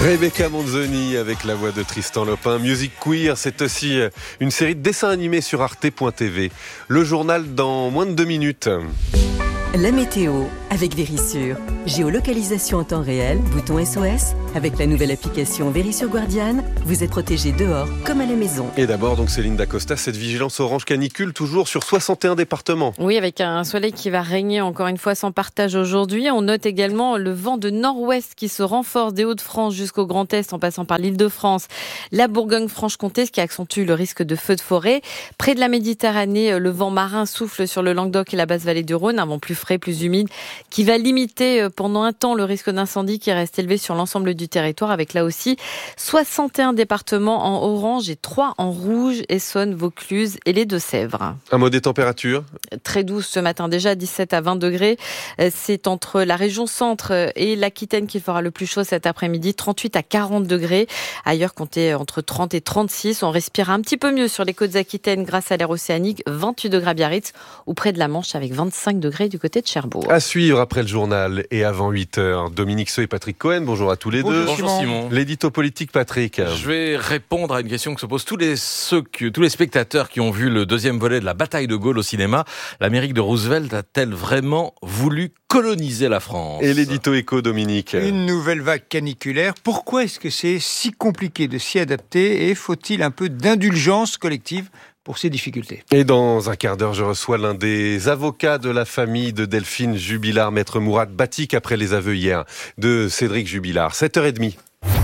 Rebecca Manzoni avec la voix de Tristan Lopin. Music Queer, c'est aussi une série de dessins animés sur arte.tv. Le journal dans moins de 2 minutes. La météo avec Verisure. Géolocalisation en temps réel, bouton SOS. Avec la nouvelle application Verisure Guardian, vous êtes protégé dehors comme à la maison. Et d'abord, donc Céline Dacosta, cette vigilance orange canicule toujours sur 61 départements. Oui, avec un soleil qui va régner encore une fois sans partage aujourd'hui. On note également le vent de nord-ouest qui se renforce des Hauts-de-France jusqu'au Grand Est en passant par l'Île-de-France, la Bourgogne-Franche-Comté, ce qui accentue le risque de feux de forêt. Près de la Méditerranée, le vent marin souffle sur le Languedoc et la basse vallée du Rhône, un vent plus frais, plus humide, qui va limiter pendant un temps le risque d'incendie qui reste élevé sur l'ensemble du territoire, avec là aussi 61 départements en orange et 3 en rouge, Essonne, Vaucluse et les Deux-Sèvres. Un mot des températures ? Très douce ce matin, déjà 17 à 20 degrés. C'est entre la région centre et l'Aquitaine qu'il fera le plus chaud cet après-midi, 38 à 40 degrés. Ailleurs, comptez entre 30 et 36. On respire un petit peu mieux sur les côtes aquitaines grâce à l'air océanique, 28 degrés à Biarritz ou près de la Manche avec 25 degrés du côté de Cherbourg. À suivre après le journal et avant 8h. Dominique Seux et Patrick Cohen, bonjour à tous les deux. Bonjour Simon. L'édito politique, Patrick. Je vais répondre à une question que se posent tous les spectateurs qui ont vu le deuxième volet de la bataille de Gaulle au cinéma. L'Amérique de Roosevelt a-t-elle vraiment voulu coloniser la France ? Et l'édito éco, Dominique. Une nouvelle vague caniculaire. Pourquoi est-ce que c'est si compliqué de s'y adapter et faut-il un peu d'indulgence collective pour ces difficultés? Et dans un quart d'heure, je reçois l'un des avocats de la famille de Delphine Jubilard, maître Mourad Batik, après les aveux hier de Cédric Jubilard. 7h30.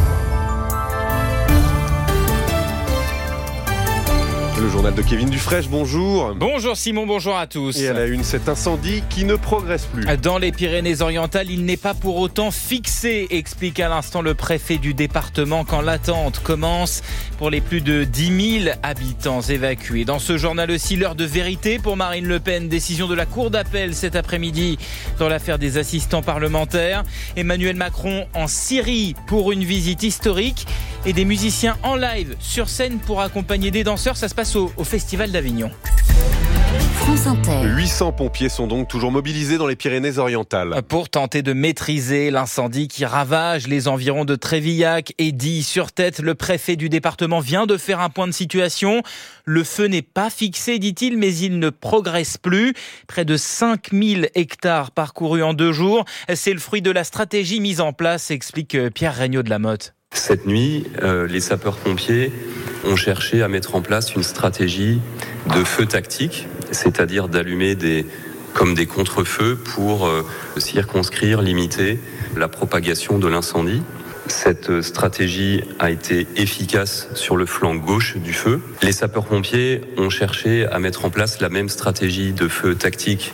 Le journal de Kevin Dufresne, bonjour. Bonjour Simon, bonjour à tous. Et à la une, cet incendie qui ne progresse plus. Dans les Pyrénées-Orientales, il n'est pas pour autant fixé, explique à l'instant le préfet du département quand l'attente commence pour les plus de 10 000 habitants évacués. Dans ce journal aussi, l'heure de vérité pour Marine Le Pen. Décision de la Cour d'appel cet après-midi dans l'affaire des assistants parlementaires. Emmanuel Macron en Syrie pour une visite historique et des musiciens en live sur scène pour accompagner des danseurs. Ça se passe au Festival d'Avignon. France Inter. 800 pompiers sont donc toujours mobilisés dans les Pyrénées-Orientales. Pour tenter de maîtriser l'incendie qui ravage les environs de Trévillac et Die-sur-Tête. Le préfet du département vient de faire un point de situation. Le feu n'est pas fixé, dit-il, mais il ne progresse plus. Près de 5000 hectares parcourus en 2 jours. C'est le fruit de la stratégie mise en place, explique Pierre Regnault de la Motte. Cette nuit, les sapeurs-pompiers ont cherché à mettre en place une stratégie de feu tactique, c'est-à-dire d'allumer des contre-feux pour circonscrire, limiter la propagation de l'incendie. Cette stratégie a été efficace sur le flanc gauche du feu. Les sapeurs-pompiers ont cherché à mettre en place la même stratégie de feu tactique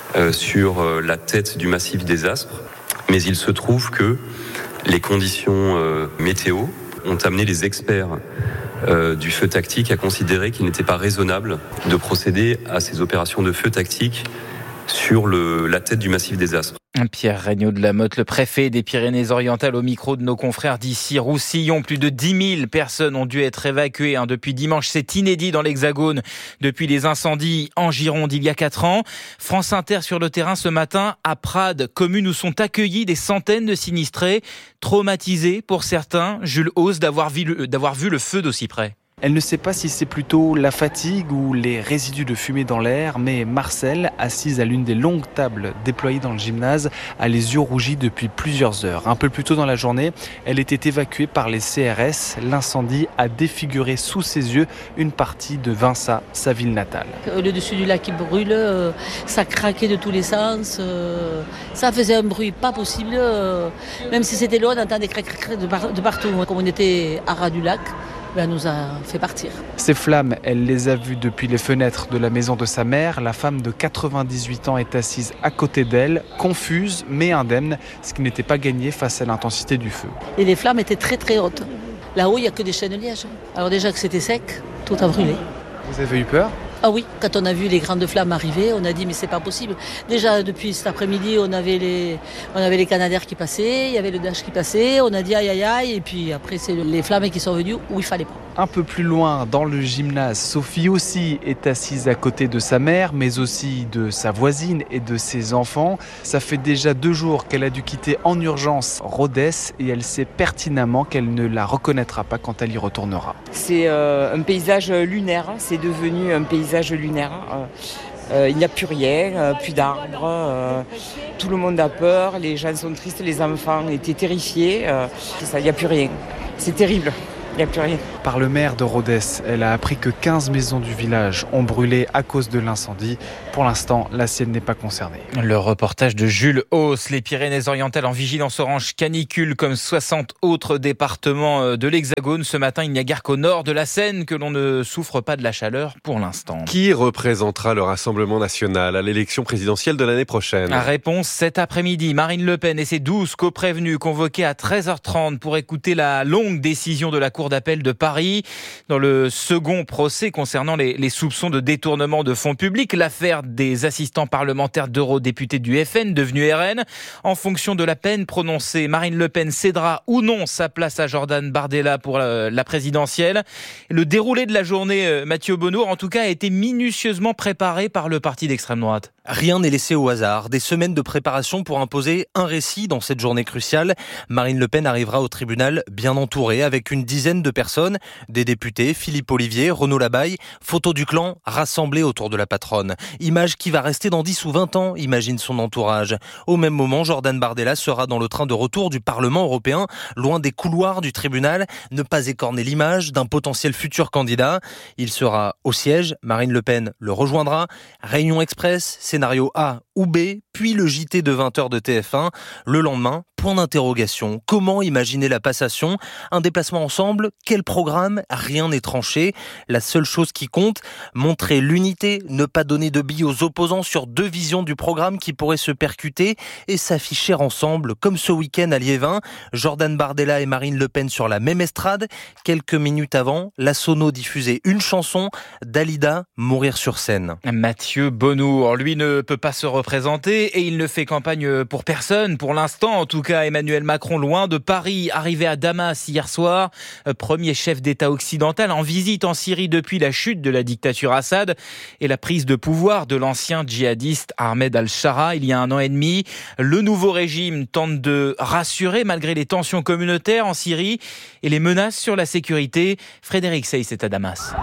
sur la tête du massif des Aspres, mais il se trouve que les conditions météo ont amené les experts du feu tactique à considérer qu'il n'était pas raisonnable de procéder à ces opérations de feu tactique sur la tête du massif des Aspres. Pierre Regnault de la Motte, le préfet des Pyrénées-Orientales, au micro de nos confrères d'ici Roussillon. Plus de 10 000 personnes ont dû être évacuées depuis dimanche. C'est inédit dans l'Hexagone depuis les incendies en Gironde il y a 4 ans. France Inter sur le terrain ce matin à Prades, commune où sont accueillis des centaines de sinistrés, traumatisés pour certains. Jules Hauss d'avoir vu le feu d'aussi près. Elle ne sait pas si c'est plutôt la fatigue ou les résidus de fumée dans l'air, mais Marcel, assise à l'une des longues tables déployées dans le gymnase, a les yeux rougis depuis plusieurs heures. Un peu plus tôt dans la journée, elle était évacuée par les CRS. L'incendie a défiguré sous ses yeux une partie de Vinça, sa ville natale. Le dessus du lac qui brûle, ça craquait de tous les sens, ça faisait un bruit pas possible. Même si c'était loin, on entendait des crac de partout. Comme on était à ras du lac, elle nous a fait partir. Ces flammes, elle les a vues depuis les fenêtres de la maison de sa mère. La femme de 98 ans est assise à côté d'elle, confuse mais indemne, ce qui n'était pas gagné face à l'intensité du feu. Et les flammes étaient très très hautes. Là-haut, il n'y a que des chaînes de liège. Alors déjà que c'était sec, tout a brûlé. Vous avez eu peur ? Ah oui, quand on a vu les grandes flammes arriver, on a dit mais c'est pas possible. Déjà depuis cet après-midi, on avait les Canadair qui passaient, il y avait le Dash qui passait, on a dit aïe aïe aïe, et puis après c'est les flammes qui sont venues où il fallait pas. Un peu plus loin, dans le gymnase, Sophie aussi est assise à côté de sa mère, mais aussi de sa voisine et de ses enfants. Ça fait déjà 2 jours qu'elle a dû quitter en urgence Rodez et elle sait pertinemment qu'elle ne la reconnaîtra pas quand elle y retournera. C'est un paysage lunaire, c'est devenu un paysage lunaire. Il n'y a plus rien, plus d'arbres, tout le monde a peur, les gens sont tristes, les enfants étaient terrifiés. C'est ça, il n'y a plus rien. C'est terrible. Il n'y a plus rien. Par le maire de Rodez, elle a appris que 15 maisons du village ont brûlé à cause de l'incendie. Pour l'instant, la sienne n'est pas concernée. Le reportage de Jules Hauss, les Pyrénées-Orientales en vigilance orange canicule comme 60 autres départements de l'Hexagone. Ce matin, il n'y a guère qu'au nord de la Seine que l'on ne souffre pas de la chaleur pour l'instant. Qui représentera le Rassemblement national à l'élection présidentielle de l'année prochaine ? La réponse cet après-midi. Marine Le Pen et ses 12 coprévenus convoqués à 13h30 pour écouter la longue décision de la Cour d'appel de Paris. Dans le second procès concernant les soupçons de détournement de fonds publics, l'affaire des assistants parlementaires d'eurodéputés du FN devenus RN. En fonction de la peine prononcée, Marine Le Pen cédera ou non sa place à Jordan Bardella pour la présidentielle. Le déroulé de la journée, Mathieu Bonneau, en tout cas, a été minutieusement préparé par le parti d'extrême droite. Rien n'est laissé au hasard. Des semaines de préparation pour imposer un récit dans cette journée cruciale. Marine Le Pen arrivera au tribunal bien entourée avec une dizaine de personnes, des députés, Philippe Ollivier, Renaud Labaille, photo du clan rassemblés autour de la patronne. Image qui va rester dans 10 ou 20 ans, imagine son entourage. Au même moment, Jordan Bardella sera dans le train de retour du Parlement européen, loin des couloirs du tribunal, ne pas écorner l'image d'un potentiel futur candidat. Il sera au siège, Marine Le Pen le rejoindra. Réunion express, scénario A ou B, puis le JT de 20h de TF1. Le lendemain, point d'interrogation. Comment imaginer la passation ? Un déplacement ensemble ? Quel programme ? Rien n'est tranché. La seule chose qui compte, montrer l'unité, ne pas donner de billes aux opposants sur 2 visions du programme qui pourraient se percuter et s'afficher ensemble, comme ce week-end à Liévin. Jordan Bardella et Marine Le Pen sur la même estrade. Quelques minutes avant, la Sono diffusait une chanson, Dalida, Mourir sur scène. Mathieu Bonneau, lui ne peut pas se représenter et il ne fait campagne pour personne. Pour l'instant, en tout cas, Emmanuel Macron, loin de Paris, arrivé à Damas hier soir, premier chef d'État occidental en visite en Syrie depuis la chute de la dictature Assad et la prise de pouvoir de l'ancien djihadiste Ahmed al-Shara il y a 1 an et demi. Le nouveau régime tente de rassurer malgré les tensions communautaires en Syrie et les menaces sur la sécurité. Frédéric Seyss est à Damas.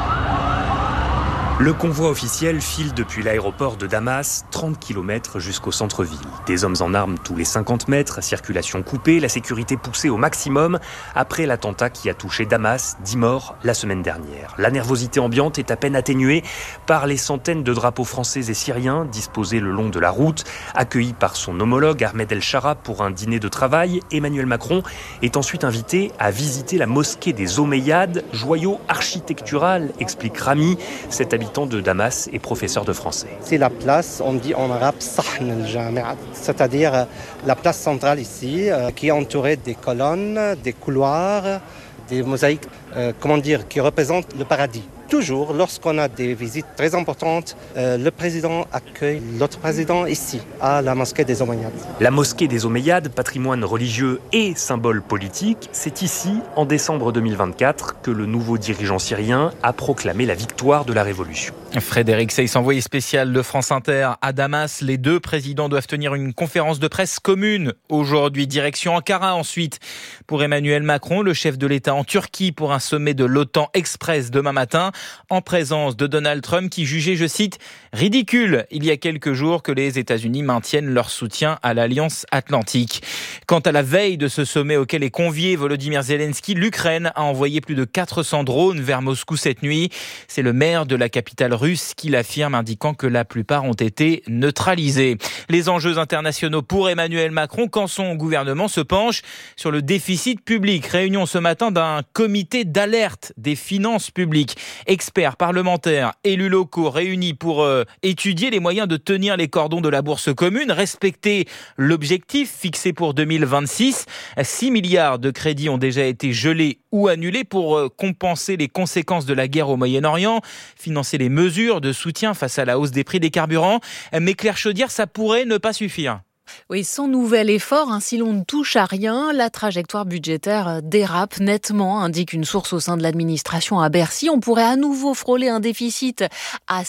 Le convoi officiel file depuis l'aéroport de Damas, 30 km jusqu'au centre-ville. Des hommes en armes tous les 50 mètres, circulation coupée, la sécurité poussée au maximum après l'attentat qui a touché Damas, 10 morts la semaine dernière. La nervosité ambiante est à peine atténuée par les centaines de drapeaux français et syriens disposés le long de la route. Accueilli par son homologue Ahmed El-Shara pour un dîner de travail, Emmanuel Macron est ensuite invité à visiter la mosquée des Omeyyades, joyau architectural, explique Rami, cet habitant de Damas et professeur de français. C'est la place, on dit en arabe, Sahn al-Jami'a, c'est-à-dire la place centrale ici, qui est entourée des colonnes, des couloirs, des mosaïques, qui représentent le paradis. Toujours, lorsqu'on a des visites très importantes, le président accueille l'autre président ici, à la mosquée des Omeyyades. La mosquée des Omeyyades, patrimoine religieux et symbole politique, c'est ici, en décembre 2024, que le nouveau dirigeant syrien a proclamé la victoire de la révolution. Frédéric Seyss, envoyé spécial de France Inter à Damas. Les 2 présidents doivent tenir une conférence de presse commune aujourd'hui. Direction Ankara ensuite pour Emmanuel Macron, le chef de l'État en Turquie pour un sommet de l'OTAN Express demain matin, en présence de Donald Trump qui jugeait, je cite, ridicule il y a quelques jours que les États-Unis maintiennent leur soutien à l'Alliance Atlantique. Quant à la veille de ce sommet auquel est convié Volodymyr Zelensky, l'Ukraine a envoyé plus de 400 drones vers Moscou cette nuit. C'est le maire de la capitale russe qui l'affirme, indiquant que la plupart ont été neutralisés. Les enjeux internationaux pour Emmanuel Macron quand son gouvernement se penche sur le déficit public. Réunion ce matin d'un comité d'alerte des finances publiques. Experts, parlementaires, élus locaux réunis pour étudier les moyens de tenir les cordons de la bourse commune, respecter l'objectif fixé pour 2026. 6 milliards de crédits ont déjà été gelés ou annulés pour compenser les conséquences de la guerre au Moyen-Orient, financer les mesures de soutien face à la hausse des prix des carburants. Mais Claire Chaudière, ça pourrait ne pas suffire. Oui, sans nouvel effort, si l'on ne touche à rien, la trajectoire budgétaire dérape nettement, indique une source au sein de l'administration à Bercy. On pourrait à nouveau frôler un déficit à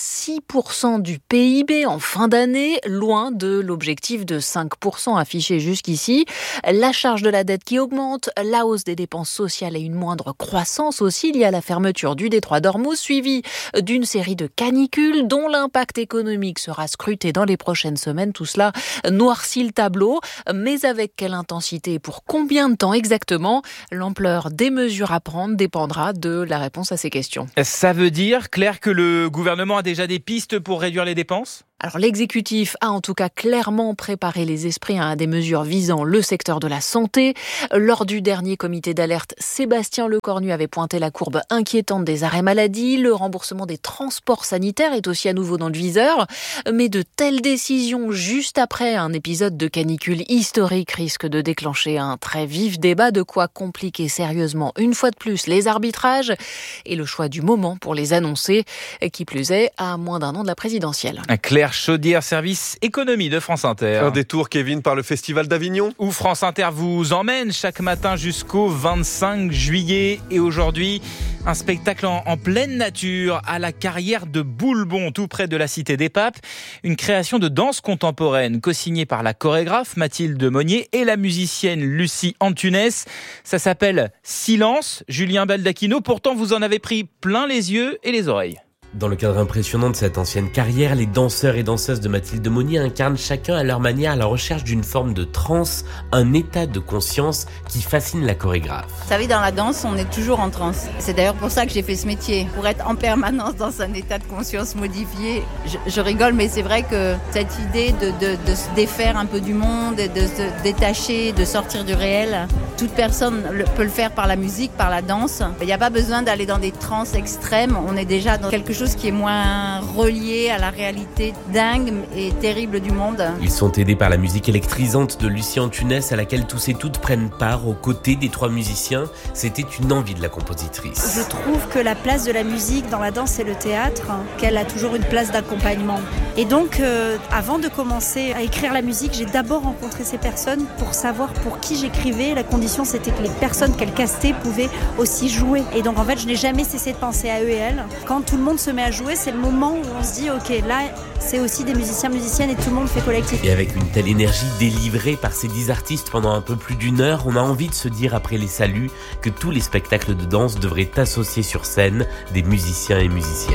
6% du PIB en fin d'année, loin de l'objectif de 5% affiché jusqu'ici. La charge de la dette qui augmente, la hausse des dépenses sociales et une moindre croissance aussi liée à la fermeture du détroit d'Ormuz, suivie d'une série de canicules dont l'impact économique sera scruté dans les prochaines semaines. Tout cela noircit le tableau, mais avec quelle intensité et pour combien de temps exactement? L'ampleur des mesures à prendre dépendra de la réponse à ces questions. Ça veut dire, Claire, que le gouvernement a déjà des pistes pour réduire les dépenses ? Alors l'exécutif a en tout cas clairement préparé les esprits à des mesures visant le secteur de la santé. Lors du dernier comité d'alerte, Sébastien Lecornu avait pointé la courbe inquiétante des arrêts maladie. Le remboursement des transports sanitaires est aussi à nouveau dans le viseur. Mais de telles décisions juste après un épisode de canicule historique risquent de déclencher un très vif débat, de quoi compliquer sérieusement une fois de plus les arbitrages et le choix du moment pour les annoncer, qui plus est à moins d'un an de la présidentielle. Claire Chaudière, service économie de France Inter. Un détour, Kevin, par le Festival d'Avignon, où France Inter vous emmène chaque matin jusqu'au 25 juillet. Et aujourd'hui, un spectacle en pleine nature à la carrière de Boulbon, tout près de la Cité des Papes. Une création de danse contemporaine co-signée par la chorégraphe Mathilde Monnier et la musicienne Lucie Antunes. Ça s'appelle Silence. Julien Baldacchino, pourtant vous en avez pris plein les yeux et les oreilles. Dans le cadre impressionnant de cette ancienne carrière, les danseurs et danseuses de Mathilde Monnier incarnent chacun à leur manière la recherche d'une forme de transe, un état de conscience qui fascine la chorégraphe. Vous savez, dans la danse, on est toujours en transe. C'est d'ailleurs pour ça que j'ai fait ce métier, pour être en permanence dans un état de conscience modifié. Je rigole, mais c'est vrai que cette idée de se défaire un peu du monde, de se détacher, de sortir du réel, toute personne peut le faire par la musique, par la danse. Il n'y a pas besoin d'aller dans des transes extrêmes, on est déjà dans quelque chose qui est moins relié à la réalité dingue et terrible du monde. Ils sont aidés par la musique électrisante de Lucie Antunes, à laquelle tous et toutes prennent part aux côtés des trois musiciens. C'était une envie de la compositrice. Je trouve que la place de la musique dans la danse et le théâtre, qu'elle a toujours une place d'accompagnement. Et donc, avant de commencer à écrire la musique, j'ai d'abord rencontré ces personnes pour savoir pour qui j'écrivais. La condition, c'était que les personnes qu'elles castaient pouvaient aussi jouer. Et donc, en fait, je n'ai jamais cessé de penser à eux et elles. Quand tout le monde se met à jouer, c'est le moment où on se dit ok, là c'est aussi des musiciens, musiciennes et tout le monde fait collectif. Et avec une telle énergie délivrée par ces 10 artistes pendant un peu plus d'une heure, on a envie de se dire après les saluts que tous les spectacles de danse devraient associer sur scène des musiciens et musiciennes.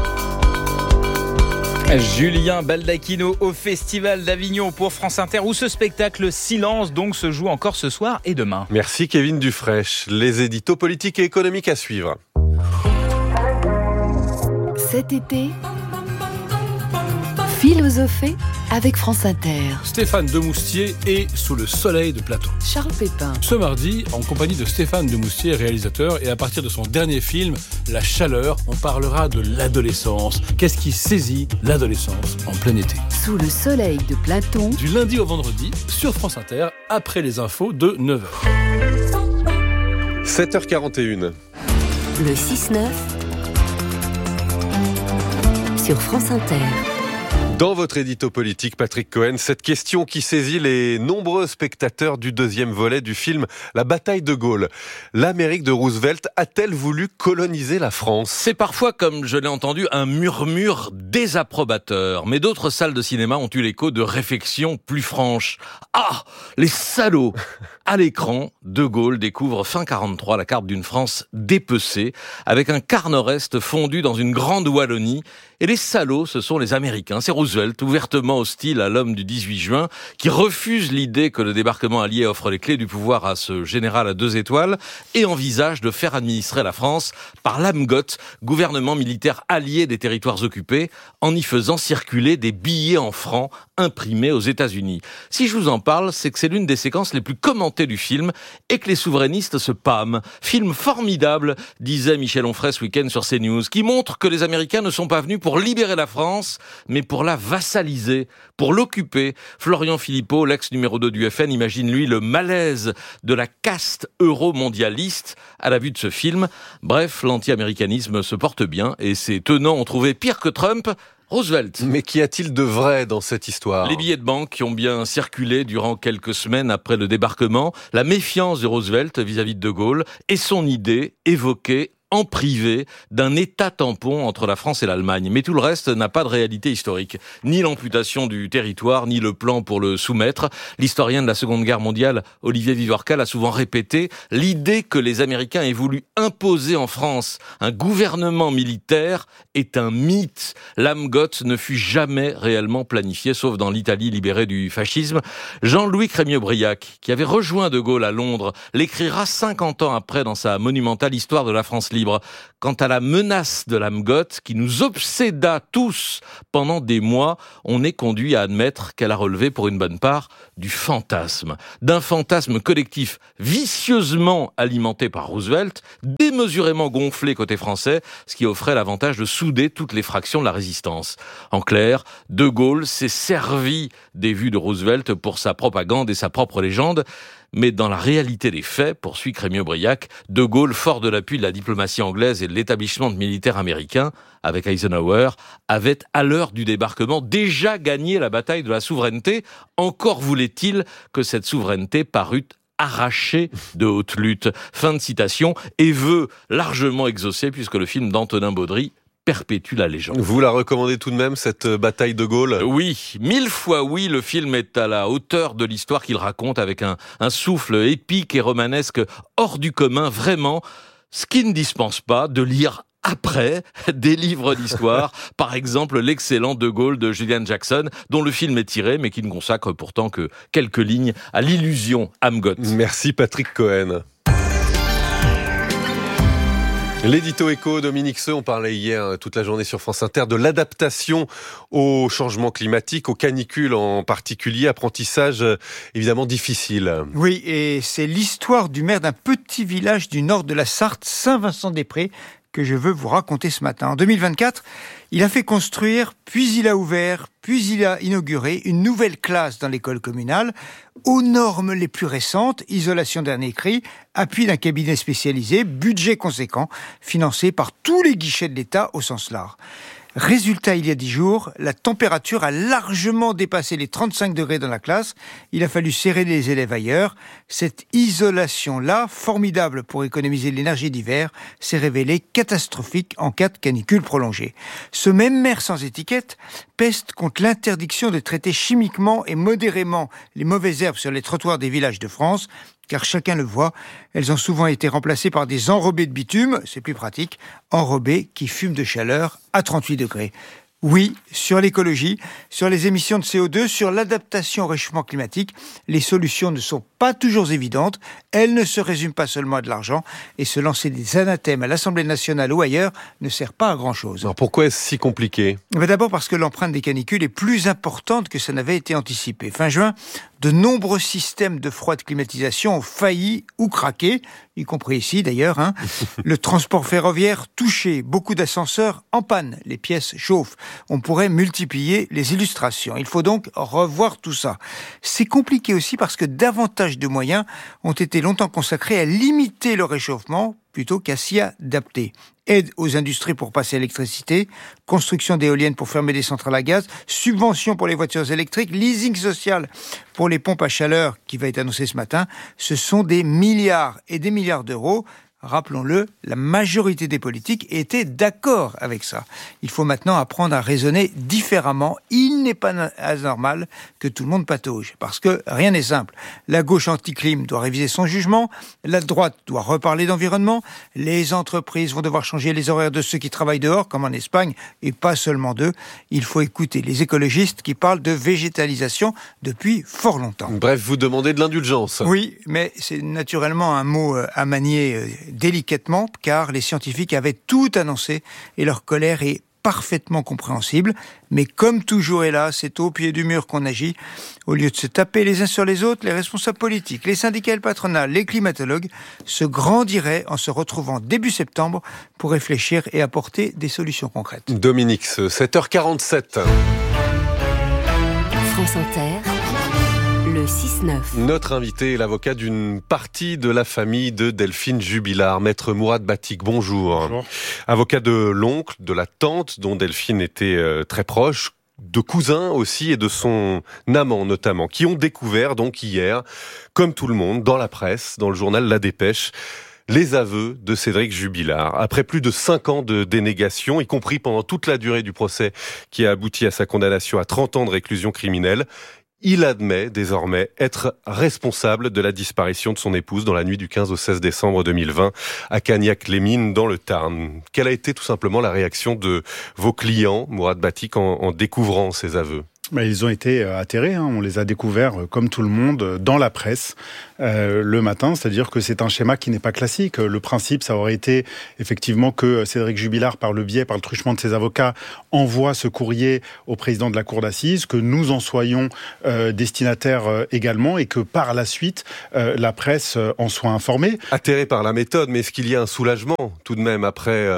Julien Baldacchino au Festival d'Avignon pour France Inter, où ce spectacle Silence donc se joue encore ce soir et demain. Merci Kevin Dufraîche. Les éditos politiques et économiques à suivre. Cet été, philosophée avec France Inter. Stéphane Demoustier est sous le soleil de Platon. Charles Pépin. Ce mardi, en compagnie de Stéphane Demoustier, réalisateur, et à partir de son dernier film, La Chaleur, on parlera de l'adolescence. Qu'est-ce qui saisit l'adolescence en plein été? Sous le soleil de Platon. Du lundi au vendredi, sur France Inter, après les infos de 9h. 7h41. Le 6-9. Sur France Inter. Dans votre édito politique, Patrick Cohen, cette question qui saisit les nombreux spectateurs du deuxième volet du film La bataille de Gaulle. L'Amérique de Roosevelt a-t-elle voulu coloniser la France? C'est parfois, comme je l'ai entendu, un murmure désapprobateur. Mais d'autres salles de cinéma ont eu l'écho de réflexions plus franches. Ah, les salauds! À l'écran, De Gaulle découvre fin 43 la carte d'une France dépecée, avec un quart nord-est fondu dans une grande Wallonie. Et les salauds, ce sont les Américains. C'est Roosevelt, ouvertement hostile à l'homme du 18 juin, qui refuse l'idée que le débarquement allié offre les clés du pouvoir à ce général à 2 étoiles, et envisage de faire administrer la France par l'AMGOT, gouvernement militaire allié des territoires occupés, en y faisant circuler des billets en francs imprimés aux États-Unis. Si je vous en parle, c'est que c'est l'une des séquences les plus commentées du film et que les souverainistes se pâment. Film formidable, disait Michel Onfray ce week-end sur CNews, qui montre que les Américains ne sont pas venus pour libérer la France, mais pour la vassaliser, pour l'occuper. Florian Philippot, l'ex-numéro 2 du FN, imagine lui le malaise de la caste euro-mondialiste à la vue de ce film. Bref, l'anti-américanisme se porte bien et ses tenants ont trouvé pire que Trump Roosevelt. Mais qu'y a-t-il de vrai dans cette histoire ? Les billets de banque qui ont bien circulé durant quelques semaines après le débarquement, la méfiance de Roosevelt vis-à-vis de Gaulle et son idée évoquée en privé d'un État tampon entre la France et l'Allemagne. Mais tout le reste n'a pas de réalité historique. Ni l'amputation du territoire, ni le plan pour le soumettre. L'historien de la Seconde Guerre mondiale, Olivier Vivorca, l'a souvent répété, l'idée que les Américains aient voulu imposer en France un gouvernement militaire est un mythe. L'Amgot ne fut jamais réellement planifié, sauf dans l'Italie libérée du fascisme. Jean-Louis Crémieux-Briac, qui avait rejoint De Gaulle à Londres, l'écrira 50 ans après dans sa monumentale Histoire de la France libre. Quant à la menace de l'Amgot qui nous obséda tous pendant des mois, on est conduit à admettre qu'elle a relevé pour une bonne part du fantasme. D'un fantasme collectif vicieusement alimenté par Roosevelt, démesurément gonflé côté français, ce qui offrait l'avantage de souder toutes les fractions de la résistance. En clair, De Gaulle s'est servi des vues de Roosevelt pour sa propagande et sa propre légende. Mais dans la réalité des faits, poursuit Crémieux-Briac, De Gaulle, fort de l'appui de la diplomatie anglaise et de l'établissement de militaires américains, avec Eisenhower, avait, à l'heure du débarquement, déjà gagné la bataille de la souveraineté. Encore voulait-il que cette souveraineté parût arrachée de haute lutte. Fin de citation, et vœu largement exaucé, puisque le film d'Antonin Baudry perpétue la légende. Vous la recommandez tout de même, cette bataille de Gaulle ? Oui, 1000 fois oui, le film est à la hauteur de l'histoire qu'il raconte avec un souffle épique et romanesque hors du commun, vraiment, ce qui ne dispense pas de lire après des livres d'histoire, par exemple l'excellent De Gaulle de Julian Jackson, dont le film est tiré, mais qui ne consacre pourtant que quelques lignes à l'illusion Amgot. Merci Patrick Cohen. L'édito éco, Dominique Seux, on parlait hier toute la journée sur France Inter de l'adaptation au changement climatique, aux canicules en particulier, apprentissage évidemment difficile. Oui, et c'est l'histoire du maire d'un petit village du nord de la Sarthe, Saint-Vincent-des-Prés, que je veux vous raconter ce matin. En 2024, il a fait construire, puis il a ouvert, puis il a inauguré une nouvelle classe dans l'école communale, aux normes les plus récentes, isolation dernier cri, appui d'un cabinet spécialisé, budget conséquent, financé par tous les guichets de l'État au sens large. Résultat, il y a 10 jours, la température a largement dépassé les 35 degrés dans la classe. Il a fallu serrer les élèves ailleurs. Cette isolation-là, formidable pour économiser l'énergie d'hiver, s'est révélée catastrophique en cas de canicule prolongée. Ce même maire sans étiquette peste contre l'interdiction de traiter chimiquement et modérément les mauvaises herbes sur les trottoirs des villages de France, car chacun le voit, elles ont souvent été remplacées par des enrobés de bitume, c'est plus pratique, enrobés qui fument de chaleur à 38 degrés. Oui, sur l'écologie, sur les émissions de CO2, sur l'adaptation au réchauffement climatique, les solutions ne sont pas toujours évidentes, elles ne se résument pas seulement à de l'argent, et se lancer des anathèmes à l'Assemblée nationale ou ailleurs ne sert pas à grand-chose. Alors pourquoi est-ce si compliqué ? D'abord parce que l'empreinte des canicules est plus importante que ça n'avait été anticipé. Fin juin, de nombreux systèmes de froide climatisation ont failli ou craqué, y compris ici d'ailleurs. Le transport ferroviaire touché, beaucoup d'ascenseurs en panne, les pièces chauffent. On pourrait multiplier les illustrations. Il faut donc revoir tout ça. C'est compliqué aussi parce que davantage de moyens ont été longtemps consacrés à limiter le réchauffement plutôt qu'à s'y adapter. Aide aux industries pour passer à l'électricité, construction d'éoliennes pour fermer des centrales à gaz, subventions pour les voitures électriques, leasing social pour les pompes à chaleur qui va être annoncé ce matin. Ce sont des milliards et des milliards d'euros. Rappelons-le, la majorité des politiques étaient d'accord avec ça. Il faut maintenant apprendre à raisonner différemment. Il n'est pas anormal que tout le monde patauge, parce que rien n'est simple. La gauche anti-clim doit réviser son jugement, la droite doit reparler d'environnement, les entreprises vont devoir changer les horaires de ceux qui travaillent dehors, comme en Espagne, et pas seulement d'eux. Il faut écouter les écologistes qui parlent de végétalisation depuis fort longtemps. Bref, vous demandez de l'indulgence. Oui, mais c'est naturellement un mot à manier délicatement, car les scientifiques avaient tout annoncé et leur colère est parfaitement compréhensible. Mais comme toujours, hélas, c'est au pied du mur qu'on agit. Au lieu de se taper les uns sur les autres, les responsables politiques, les syndicats et le patronat, les climatologues se grandiraient en se retrouvant début septembre pour réfléchir et apporter des solutions concrètes. Dominique, 7h47. France Inter, le 6-9. Notre invité est l'avocat d'une partie de la famille de Delphine Jubilard, maître Mourad Batik. Bonjour. Bonjour. Avocat de l'oncle, de la tante dont Delphine était très proche, de cousins aussi et de son amant notamment, qui ont découvert donc hier, comme tout le monde, dans la presse, dans le journal La Dépêche, les aveux de Cédric Jubilard. Après plus de 5 ans de dénégation, y compris pendant toute la durée du procès qui a abouti à sa condamnation à 30 ans de réclusion criminelle, il admet désormais être responsable de la disparition de son épouse dans la nuit du 15 au 16 décembre 2020 à Cagnac-les-Mines dans le Tarn. Quelle a été tout simplement la réaction de vos clients, Mourad Batik, en découvrant ces aveux ? Ils ont été atterrés, on les a découverts comme tout le monde dans la presse le matin, c'est-à-dire que c'est un schéma qui n'est pas classique. Le principe, ça aurait été effectivement que Cédric Jubilard, par le truchement de ses avocats, envoie ce courrier au président de la cour d'assises, que nous en soyons destinataires également et que par la suite, la presse en soit informée. Atterré par la méthode, mais est-ce qu'il y a un soulagement tout de même après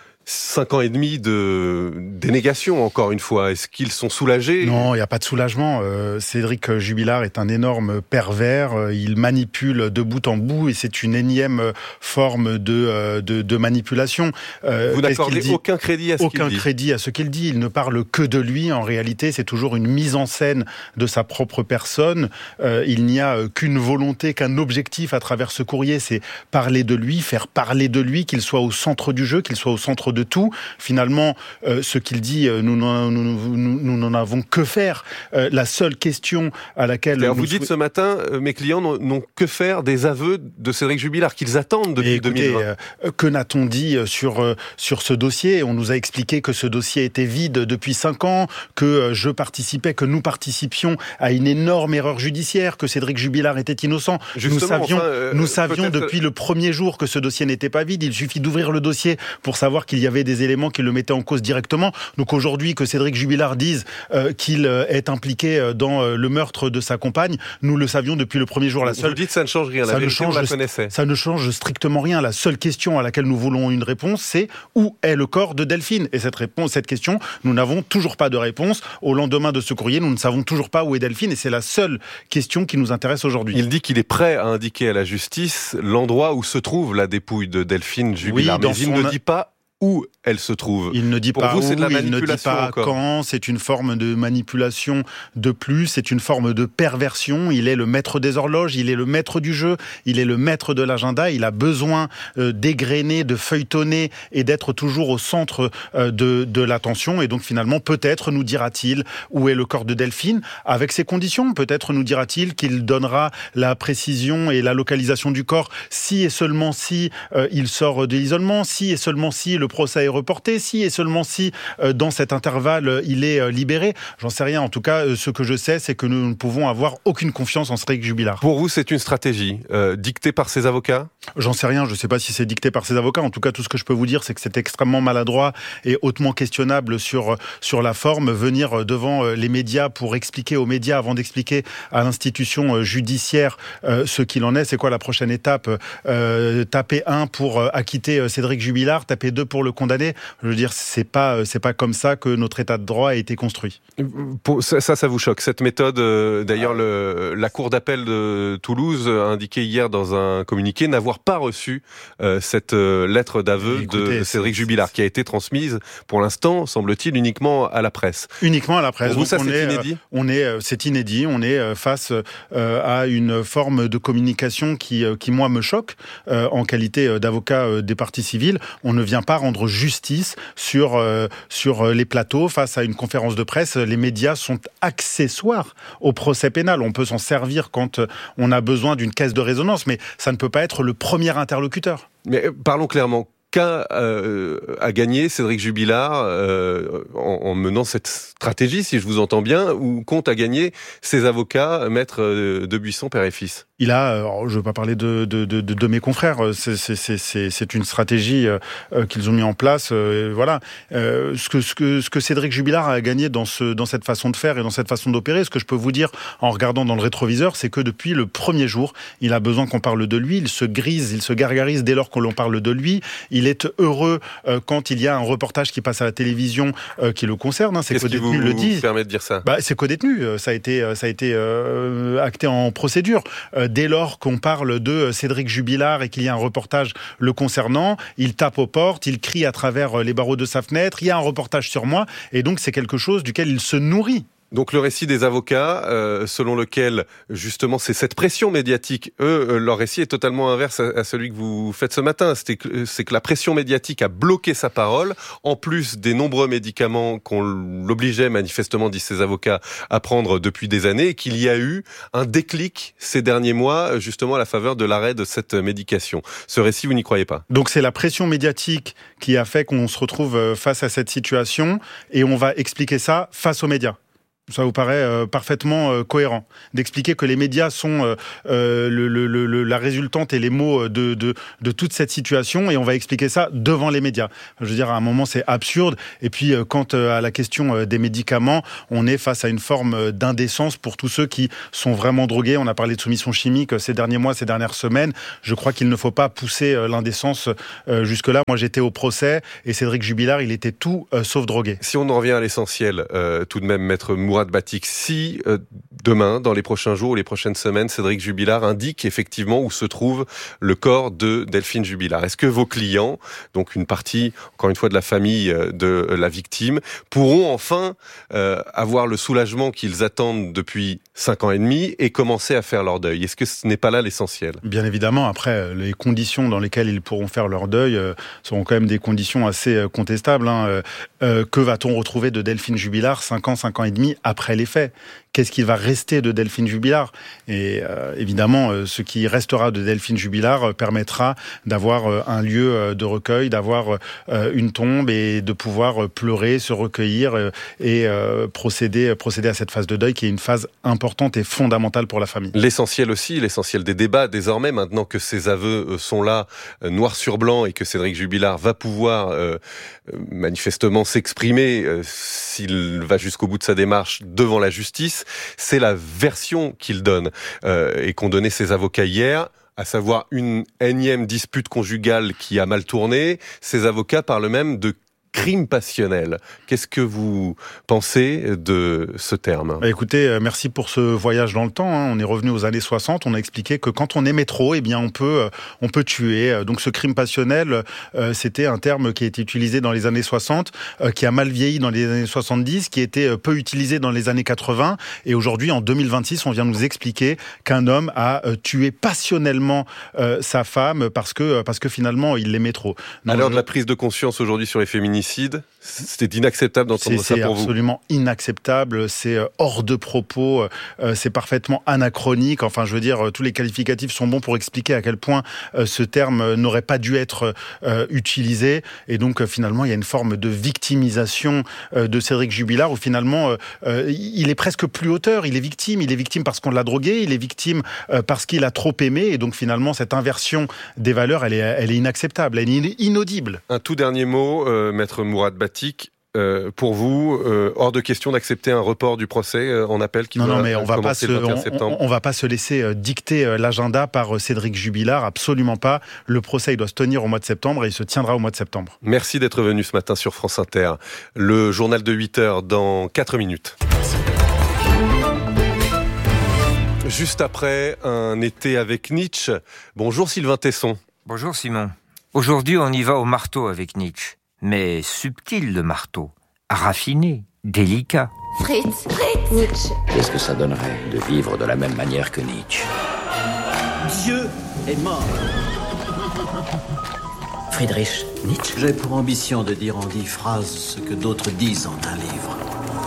5 ans et demi de dénégation, encore une fois? Est-ce qu'ils sont soulagés? Non, il n'y a pas de soulagement. Cédric Jubilard est un énorme pervers. Il manipule de bout en bout et c'est une énième forme de manipulation. Vous n'accordez aucun crédit à ce qu'il dit? Aucun crédit à ce qu'il dit. Il ne parle que de lui. En réalité, c'est toujours une mise en scène de sa propre personne. Il n'y a qu'une volonté, qu'un objectif à travers ce courrier, c'est parler de lui, faire parler de lui, qu'il soit au centre du jeu, qu'il soit au centre de tout. Finalement, ce qu'il dit, nous n'en avons que faire. La seule question à laquelle... Vous dites ce matin, mes clients n'ont que faire des aveux de Cédric Jubilard, qu'ils attendent depuis 2020. Que n'a-t-on dit sur ce dossier? On nous a expliqué que ce dossier était vide depuis 5 ans, que que nous participions à une énorme erreur judiciaire, que Cédric Jubilard était innocent. Justement, nous savions depuis le premier jour que ce dossier n'était pas vide. Il suffit d'ouvrir le dossier pour savoir qu'il y avait des éléments qui le mettaient en cause directement. Donc aujourd'hui, que Cédric Jubilard dise qu'il est impliqué dans le meurtre de sa compagne, nous le savions depuis le premier jour. Vous dites que ça ne change rien, la vérité, on la connaissait. Ça ne change strictement rien. La seule question à laquelle nous voulons une réponse, c'est où est le corps de Delphine? Et cette question, nous n'avons toujours pas de réponse. Au lendemain de ce courrier, nous ne savons toujours pas où est Delphine et c'est la seule question qui nous intéresse aujourd'hui. Il dit qu'il est prêt à indiquer à la justice l'endroit où se trouve la dépouille de Delphine Jubilard, mais il ne dit pas où elle se trouve. Il ne dit Pour pas vous, où, c'est de la il ne dit pas encore. quand, c'est une forme de manipulation de plus, c'est une forme de perversion. Il est le maître des horloges, il est le maître du jeu, il est le maître de l'agenda, il a besoin d'égrener, de feuilletonner et d'être toujours au centre de l'attention. Et donc finalement, peut-être nous dira-t-il où est le corps de Delphine, avec ses conditions. Peut-être nous dira-t-il qu'il donnera la précision et la localisation du corps si et seulement si il sort de l'isolement, si et seulement si le procès est reporté, si et seulement si dans cet intervalle il est libéré. J'en sais rien. En tout cas, ce que je sais, c'est que nous ne pouvons avoir aucune confiance en Cédric Jubilard. Pour vous, c'est une stratégie dictée par ses avocats? J'en sais rien. Je ne sais pas si c'est dicté par ses avocats. En tout cas, tout ce que je peux vous dire, c'est que c'est extrêmement maladroit et hautement questionnable sur la forme. Venir devant les médias pour expliquer aux médias avant d'expliquer à l'institution judiciaire ce qu'il en est. C'est quoi la prochaine étape? Taper 1 pour acquitter Cédric Jubilard, taper 2 pour le condamner. Je veux dire, c'est pas comme ça que notre état de droit a été construit. Ça vous choque, cette méthode? D'ailleurs, la Cour d'appel de Toulouse a indiqué hier dans un communiqué n'avoir pas reçu cette lettre d'aveu de Cédric Jubilard, qui a été transmise, pour l'instant, semble-t-il, uniquement à la presse. Uniquement à la presse. Pour vous, ça, c'est inédit? C'est inédit. On est face à une forme de communication qui moi, me choque. En qualité d'avocat des parties civiles, on ne vient pas rendre justice sur les plateaux face à une conférence de presse. Les médias sont accessoires au procès pénal. On peut s'en servir quand on a besoin d'une caisse de résonance, mais ça ne peut pas être le premier interlocuteur. Mais parlons clairement. Qu'a gagné Cédric Jubilard en menant cette stratégie, si je vous entends bien, ou compte à gagner ses avocats, maître Debuisson, père et fils? Il a, je ne veux pas parler de mes confrères, c'est une stratégie qu'ils ont mis en place. Voilà. Ce que Cédric Jubilard a gagné dans cette façon de faire et dans cette façon d'opérer, ce que je peux vous dire en regardant dans le rétroviseur, c'est que depuis le premier jour, il a besoin qu'on parle de lui, il se grise, il se gargarise dès lors que l'on parle de lui. Il est heureux quand il y a un reportage qui passe à la télévision qui le concerne. Ses codétenus le disent. Qu'est-ce qui vous permet de dire ça ? Ses codétenus, ça a été acté en procédure. Dès lors qu'on parle de Cédric Jubilard et qu'il y a un reportage le concernant, il tape aux portes, il crie à travers les barreaux de sa fenêtre, il y a un reportage sur moi, et donc c'est quelque chose duquel il se nourrit. Donc le récit des avocats, selon lequel justement c'est cette pression médiatique, leur récit est totalement inverse à celui que vous faites ce matin. C'est que la pression médiatique a bloqué sa parole, en plus des nombreux médicaments qu'on l'obligeait manifestement, disent ces avocats, à prendre depuis des années, et qu'il y a eu un déclic ces derniers mois, justement à la faveur de l'arrêt de cette médication. Ce récit, vous n'y croyez pas ? Donc c'est la pression médiatique qui a fait qu'on se retrouve face à cette situation, et on va expliquer ça face aux médias. Ça vous paraît parfaitement cohérent d'expliquer que les médias sont la résultante et les mots de toute cette situation, et on va expliquer ça devant les médias. Je veux dire, à un moment, c'est absurde. Et puis, quant à la question des médicaments, on est face à une forme d'indécence pour tous ceux qui sont vraiment drogués. On a parlé de soumission chimique ces derniers mois, ces dernières semaines. Je crois qu'il ne faut pas pousser l'indécence jusque-là. Moi, j'étais au procès et Cédric Jubilard, il était tout sauf drogué. Si on en revient à l'essentiel, tout de même, Maître Mourad Batik, si demain, dans les prochains jours ou les prochaines semaines, Cédric Jubilard indique effectivement où se trouve le corps de Delphine Jubilard, est-ce que vos clients, donc une partie, encore une fois, de la famille de la victime, pourront enfin avoir le soulagement qu'ils attendent depuis 5 ans et demi et commencer à faire leur deuil ? Est-ce que ce n'est pas là l'essentiel ? Bien évidemment, après, les conditions dans lesquelles ils pourront faire leur deuil seront quand même des conditions assez contestables. Que va-t-on retrouver de Delphine Jubilard 5 ans et demi après les faits ? Qu'est-ce qui va rester de Delphine Jubilard ? Et évidemment, ce qui restera de Delphine Jubilard permettra d'avoir un lieu de recueil, d'avoir une tombe et de pouvoir pleurer, se recueillir et procéder à cette phase de deuil qui est une phase importante et fondamentale pour la famille. L'essentiel aussi, l'essentiel des débats, désormais, maintenant que ces aveux sont là, noir sur blanc, et que Cédric Jubilard va pouvoir manifestement s'exprimer s'il va jusqu'au bout de sa démarche devant la justice, c'est la version qu'il donne et qu'ont donné ses avocats hier, à savoir une énième dispute conjugale qui a mal tourné. Ses avocats parlent même de crime passionnel. Qu'est-ce que vous pensez de ce terme ? Écoutez, merci pour ce voyage dans le temps. On est revenu aux années 60. On a expliqué que quand on aimait trop, eh bien, on peut tuer. Donc, ce crime passionnel, c'était un terme qui a été utilisé dans les années 60, qui a mal vieilli dans les années 70, qui était peu utilisé dans les années 80. Et aujourd'hui, en 2026, on vient nous expliquer qu'un homme a tué passionnellement sa femme parce que finalement, il l'aimait trop. Donc, à l'heure de la prise de conscience aujourd'hui sur les féminicides, c'était inacceptable d'entendre ça pour vous. C'est absolument inacceptable, c'est hors de propos, c'est parfaitement anachronique. Enfin, je veux dire, tous les qualificatifs sont bons pour expliquer à quel point ce terme n'aurait pas dû être utilisé. Et donc, finalement, il y a une forme de victimisation de Cédric Jubilard où finalement, il est presque plus auteur. Il est victime parce qu'on l'a drogué, il est victime parce qu'il a trop aimé. Et donc, finalement, cette inversion des valeurs, elle est inacceptable, elle est inaudible. Un tout dernier mot, Maître Mourad Batik, pour vous, hors de question d'accepter un report du procès en appel qui doit commencer le 21 septembre. On va pas se laisser dicter l'agenda par Cédric Jubilard, absolument pas. Le procès, il doit se tenir au mois de septembre et il se tiendra au mois de septembre. Merci d'être venu ce matin sur France Inter. Le journal de 8h dans 4 minutes. Juste après, un été avec Nietzsche. Bonjour Sylvain Tesson. Bonjour Simon. Aujourd'hui, on y va au marteau avec Nietzsche. Mais subtil le marteau, raffiné, délicat. Fritz, Nietzsche. Qu'est-ce que ça donnerait de vivre de la même manière que Nietzsche ? Dieu est mort. Friedrich Nietzsche. J'ai pour ambition de dire en 10 phrases ce que d'autres disent en un livre.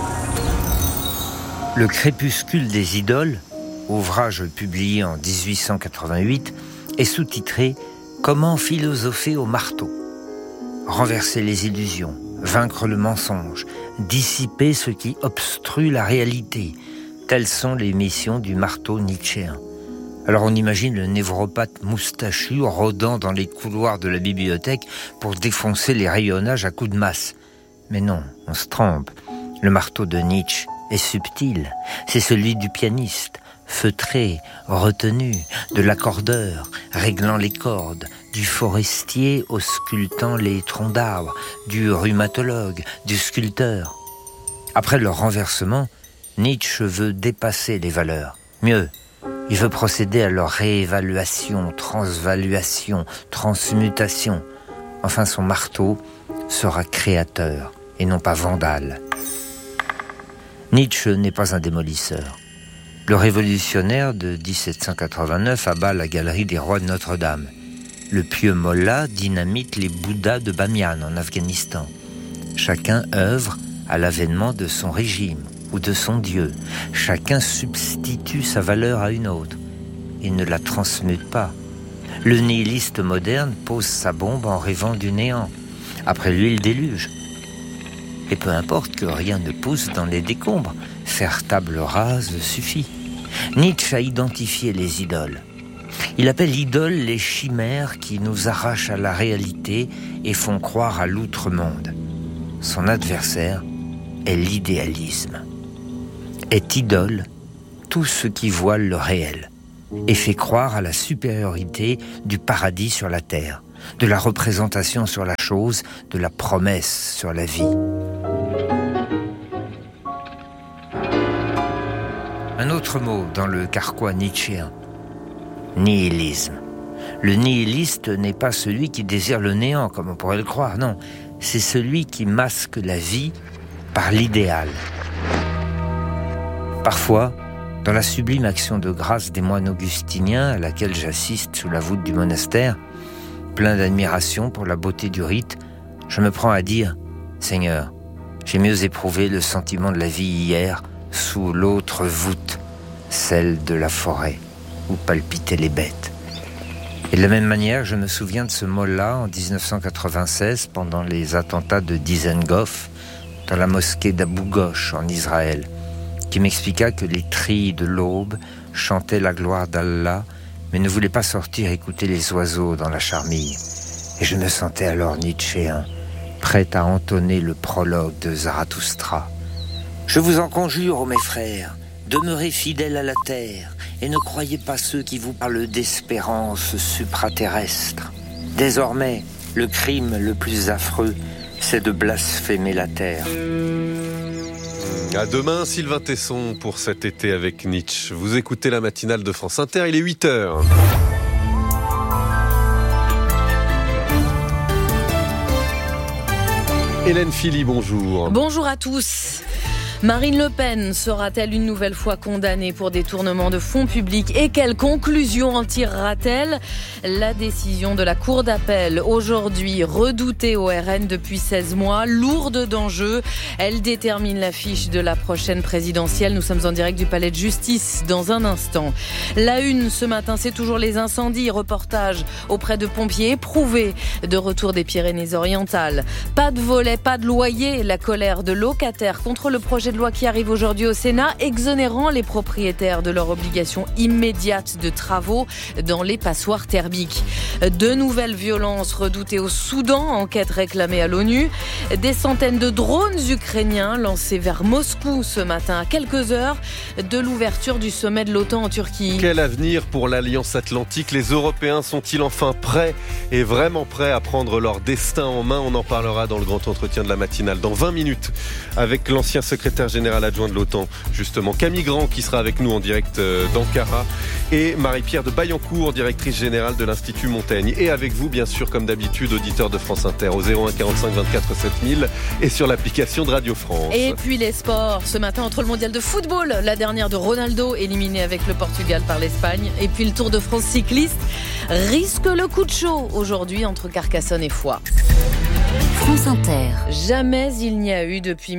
Le crépuscule des idoles, ouvrage publié en 1888, est sous-titré « Comment philosopher au marteau ». Renverser les illusions, vaincre le mensonge, dissiper ce qui obstrue la réalité. Telles sont les missions du marteau nietzschéen. Alors on imagine le névropathe moustachu rôdant dans les couloirs de la bibliothèque pour défoncer les rayonnages à coups de masse. Mais non, on se trompe. Le marteau de Nietzsche est subtil. C'est celui du pianiste, feutré, retenu, de l'accordeur, réglant les cordes, du forestier auscultant les troncs d'arbres, du rhumatologue, du sculpteur. Après leur renversement, Nietzsche veut dépasser les valeurs. Mieux, il veut procéder à leur réévaluation, transvaluation, transmutation. Enfin, son marteau sera créateur et non pas vandale. Nietzsche n'est pas un démolisseur. Le révolutionnaire de 1789 abat la galerie des rois de Notre-Dame. Le pieux Mollah dynamite les Bouddhas de Bamiyan en Afghanistan. Chacun œuvre à l'avènement de son régime ou de son dieu. Chacun substitue sa valeur à une autre. Il ne la transmute pas. Le nihiliste moderne pose sa bombe en rêvant du néant. Après lui, le déluge. Et peu importe que rien ne pousse dans les décombres, faire table rase suffit. Nietzsche a identifié les idoles. Il appelle idoles les chimères qui nous arrachent à la réalité et font croire à l'outre-monde. Son adversaire est l'idéalisme. Est idole tout ce qui voile le réel et fait croire à la supériorité du paradis sur la terre, de la représentation sur la chose, de la promesse sur la vie. Un autre mot dans le carquois nietzschéen, nihilisme. Le nihiliste n'est pas celui qui désire le néant, comme on pourrait le croire, non. C'est celui qui masque la vie par l'idéal. Parfois, dans la sublime action de grâce des moines augustiniens, à laquelle j'assiste sous la voûte du monastère, plein d'admiration pour la beauté du rite, je me prends à dire « Seigneur, j'ai mieux éprouvé le sentiment de la vie hier sous l'autre voûte, celle de la forêt, où palpitaient les bêtes. » Et de la même manière, je me souviens de ce mot-là en 1996, pendant les attentats de Dizengoff, dans la mosquée d'Abou Ghosh en Israël, qui m'expliqua que les trilles de l'aube chantaient la gloire d'Allah, mais ne voulaient pas sortir écouter les oiseaux dans la charmille. Et je me sentais alors nietzschéen, prêt à entonner le prologue de Zarathustra. Je vous en conjure, ô mes frères, demeurez fidèles à la terre, et ne croyez pas ceux qui vous parlent d'espérance supraterrestre. Désormais, le crime le plus affreux, c'est de blasphémer la terre. À demain, Sylvain Tesson pour cet été avec Nietzsche. Vous écoutez la matinale de France Inter, il est 8h. Hélène Philly, bonjour. Bonjour à tous. Marine Le Pen sera-t-elle une nouvelle fois condamnée pour détournement de fonds publics et quelle conclusion en tirera-t-elle ? La décision de la Cour d'appel aujourd'hui, redoutée au RN depuis 16 mois, lourde d'enjeux. Elle détermine l'affiche de la prochaine présidentielle. Nous sommes en direct du palais de justice dans un instant. La une ce matin, c'est toujours les incendies. Reportage auprès de pompiers éprouvés de retour des Pyrénées-Orientales. Pas de volet, pas de loyer. La colère de locataires contre le projet de loi qui arrive aujourd'hui au Sénat, exonérant les propriétaires de leur obligation immédiate de travaux dans les passoires thermiques. De nouvelles violences redoutées au Soudan, enquête réclamée à l'ONU. Des centaines de drones ukrainiens lancés vers Moscou ce matin, à quelques heures de l'ouverture du sommet de l'OTAN en Turquie. Quel avenir pour l'Alliance Atlantique ? Les Européens sont-ils enfin prêts et vraiment prêts à prendre leur destin en main ? On en parlera dans le grand entretien de la matinale dans 20 minutes avec l'ancien secrétaire général adjoint de l'OTAN, justement Camille Grand, qui sera avec nous en direct d'Ankara, et Marie-Pierre de Baillancourt, directrice générale de l'Institut Montaigne. Et avec vous, bien sûr, comme d'habitude, auditeur de France Inter, au 01 45 24 7000 et sur l'application de Radio France. Et puis les sports, ce matin entre le mondial de football, la dernière de Ronaldo, éliminé avec le Portugal par l'Espagne, et puis le Tour de France cycliste, risque le coup de chaud aujourd'hui entre Carcassonne et Foix. France Inter. Jamais il n'y a eu depuis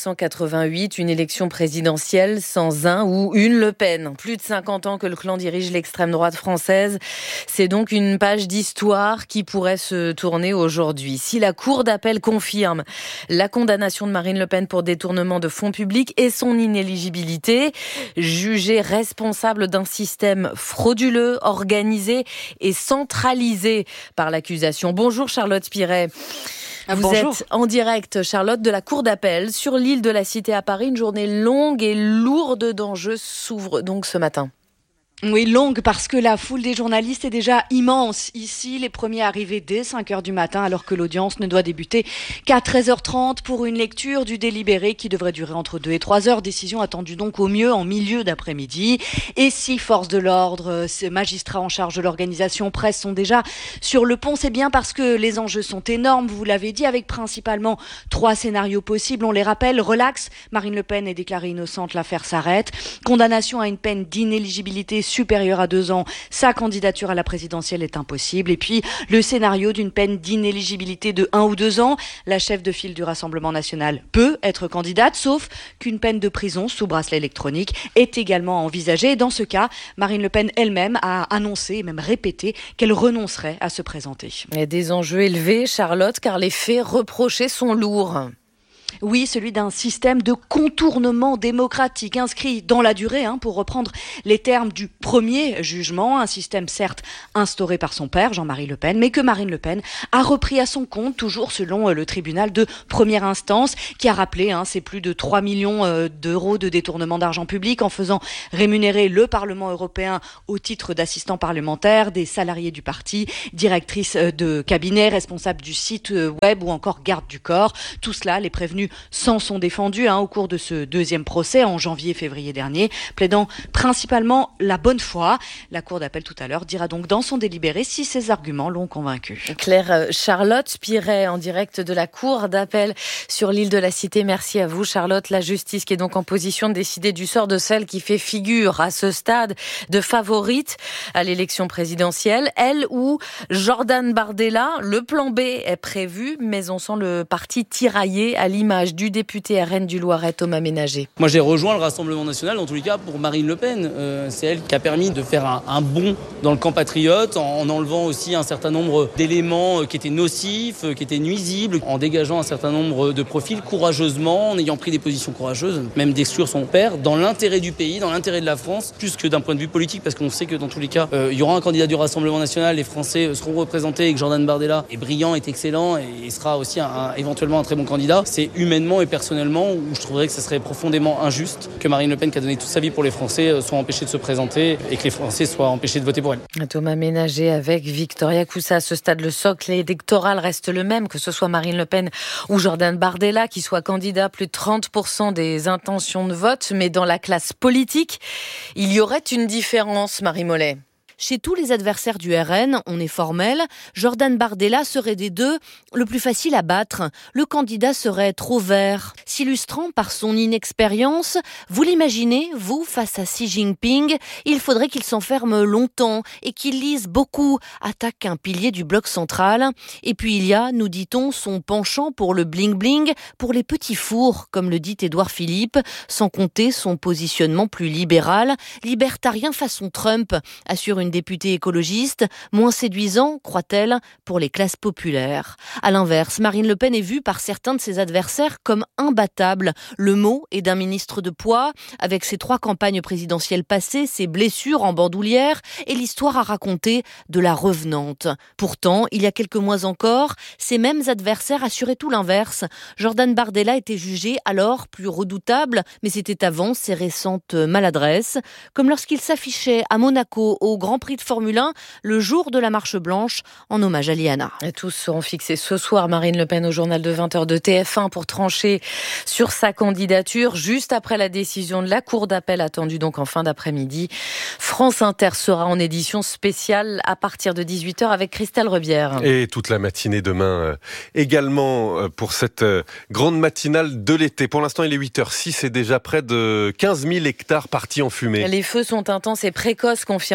1988 une élection présidentielle sans un ou une Le Pen. Plus de 50 ans que le clan dirige l'extrême droite française. C'est donc une page d'histoire qui pourrait se tourner aujourd'hui. Si la Cour d'appel confirme la condamnation de Marine Le Pen pour détournement de fonds publics et son inéligibilité, jugée responsable d'un système frauduleux, organisé et centralisé par l'accusation. Bonjour Charlotte Piret. Vous êtes en direct, Charlotte, de la Cour d'appel sur l'île de la Cité à Paris. Une journée longue et lourde d'enjeux s'ouvre donc ce matin. Oui, longue parce que la foule des journalistes est déjà immense. Ici, les premiers arrivés dès 5h du matin alors que l'audience ne doit débuter qu'à 13h30 pour une lecture du délibéré qui devrait durer entre 2 et 3 heures. Décision attendue donc au mieux en milieu d'après-midi. Et si forces de l'ordre, ces magistrats en charge de l'organisation, presse sont déjà sur le pont, c'est bien parce que les enjeux sont énormes, vous l'avez dit, avec principalement 3 scénarios possibles. On les rappelle, relax, Marine Le Pen est déclarée innocente, l'affaire s'arrête. Condamnation à une peine d'inéligibilité supérieure à 2 ans, sa candidature à la présidentielle est impossible. Et puis, le scénario d'une peine d'inéligibilité de 1 ou 2 ans, la chef de file du Rassemblement national peut être candidate, sauf qu'une peine de prison sous bracelet électronique est également envisagée. Et dans ce cas, Marine Le Pen elle-même a annoncé et même répété qu'elle renoncerait à se présenter. Il y a des enjeux élevés, Charlotte, car les faits reprochés sont lourds. Oui, celui d'un système de contournement démocratique inscrit dans la durée, pour reprendre les termes du premier jugement. Un système certes instauré par son père, Jean-Marie Le Pen, mais que Marine Le Pen a repris à son compte, toujours selon le tribunal de première instance, qui a rappelé c'est plus de 3 millions d'euros de détournement d'argent public en faisant rémunérer le Parlement européen au titre d'assistant parlementaire, des salariés du parti, directrice de cabinet, responsable du site web ou encore garde du corps. Tout cela, les prévenus s'en sont défendus au cours de ce deuxième procès en janvier-février dernier, plaidant principalement la bonne foi. La Cour d'appel tout à l'heure dira donc dans son délibéré si ces arguments l'ont convaincu. Claire Charlotte Piret en direct de la Cour d'appel sur l'île de la Cité. Merci à vous Charlotte. La justice qui est donc en position de décider du sort de celle qui fait figure à ce stade de favorite à l'élection présidentielle. Elle ou Jordan Bardella, le plan B est prévu, mais on sent le parti tiraillé à l'image du député RN du Loiret, Thomas Ménager. Moi j'ai rejoint le Rassemblement national, dans tous les cas pour Marine Le Pen. C'est elle qui a permis de faire un bond dans le camp patriote, en enlevant aussi un certain nombre d'éléments qui étaient nocifs, qui étaient nuisibles, en dégageant un certain nombre de profils courageusement, en ayant pris des positions courageuses, même d'exclure son père, dans l'intérêt du pays, dans l'intérêt de la France, plus que d'un point de vue politique, parce qu'on sait que dans tous les cas, il y aura un candidat du Rassemblement national, les Français seront représentés et que Jordan Bardella est brillant, est excellent et sera aussi éventuellement un très bon candidat. C'est humainement et personnellement où je trouverais que ce serait profondément injuste que Marine Le Pen, qui a donné toute sa vie pour les Français, soit empêchée de se présenter et que les Français soient empêchés de voter pour elle. Thomas Ménager avec Victoria Coussa. À ce stade, le socle électoral reste le même, que ce soit Marine Le Pen ou Jordan Bardella, qui soit candidat, plus de 30% des intentions de vote. Mais dans la classe politique, il y aurait une différence, Marie Mollet. Chez tous les adversaires du RN, on est formel, Jordan Bardella serait des deux le plus facile à battre. Le candidat serait trop vert. S'illustrant par son inexpérience, vous l'imaginez, vous, face à Xi Jinping, il faudrait qu'il s'enferme longtemps et qu'il lise beaucoup, attaque un pilier du bloc central. Et puis il y a, nous dit-on, son penchant pour le bling-bling, pour les petits fours, comme le dit Édouard Philippe, sans compter son positionnement plus libéral, libertarien façon Trump, assure une députée écologiste, moins séduisant, croit-elle, pour les classes populaires. À l'inverse, Marine Le Pen est vue par certains de ses adversaires comme imbattable. Le mot est d'un ministre de poids, avec ses 3 campagnes présidentielles passées, ses blessures en bandoulière et l'histoire à raconter de la revenante. Pourtant, il y a quelques mois encore, ces mêmes adversaires assuraient tout l'inverse. Jordan Bardella était jugé alors plus redoutable, mais c'était avant ses récentes maladresses, comme lorsqu'il s'affichait à Monaco au Grand Prix de Formule 1 le jour de la marche blanche en hommage à Liana. Et tous seront fixés ce soir, Marine Le Pen, au journal de 20h de TF1 pour trancher sur sa candidature, juste après la décision de la Cour d'appel attendue donc en fin d'après-midi. France Inter sera en édition spéciale à partir de 18h avec Christelle Rebière. Et toute la matinée demain également pour cette grande matinale de l'été. Pour l'instant, il est 8h06 et déjà près de 15 000 hectares partis en fumée. Les feux sont intenses et précoces, confirme le ministre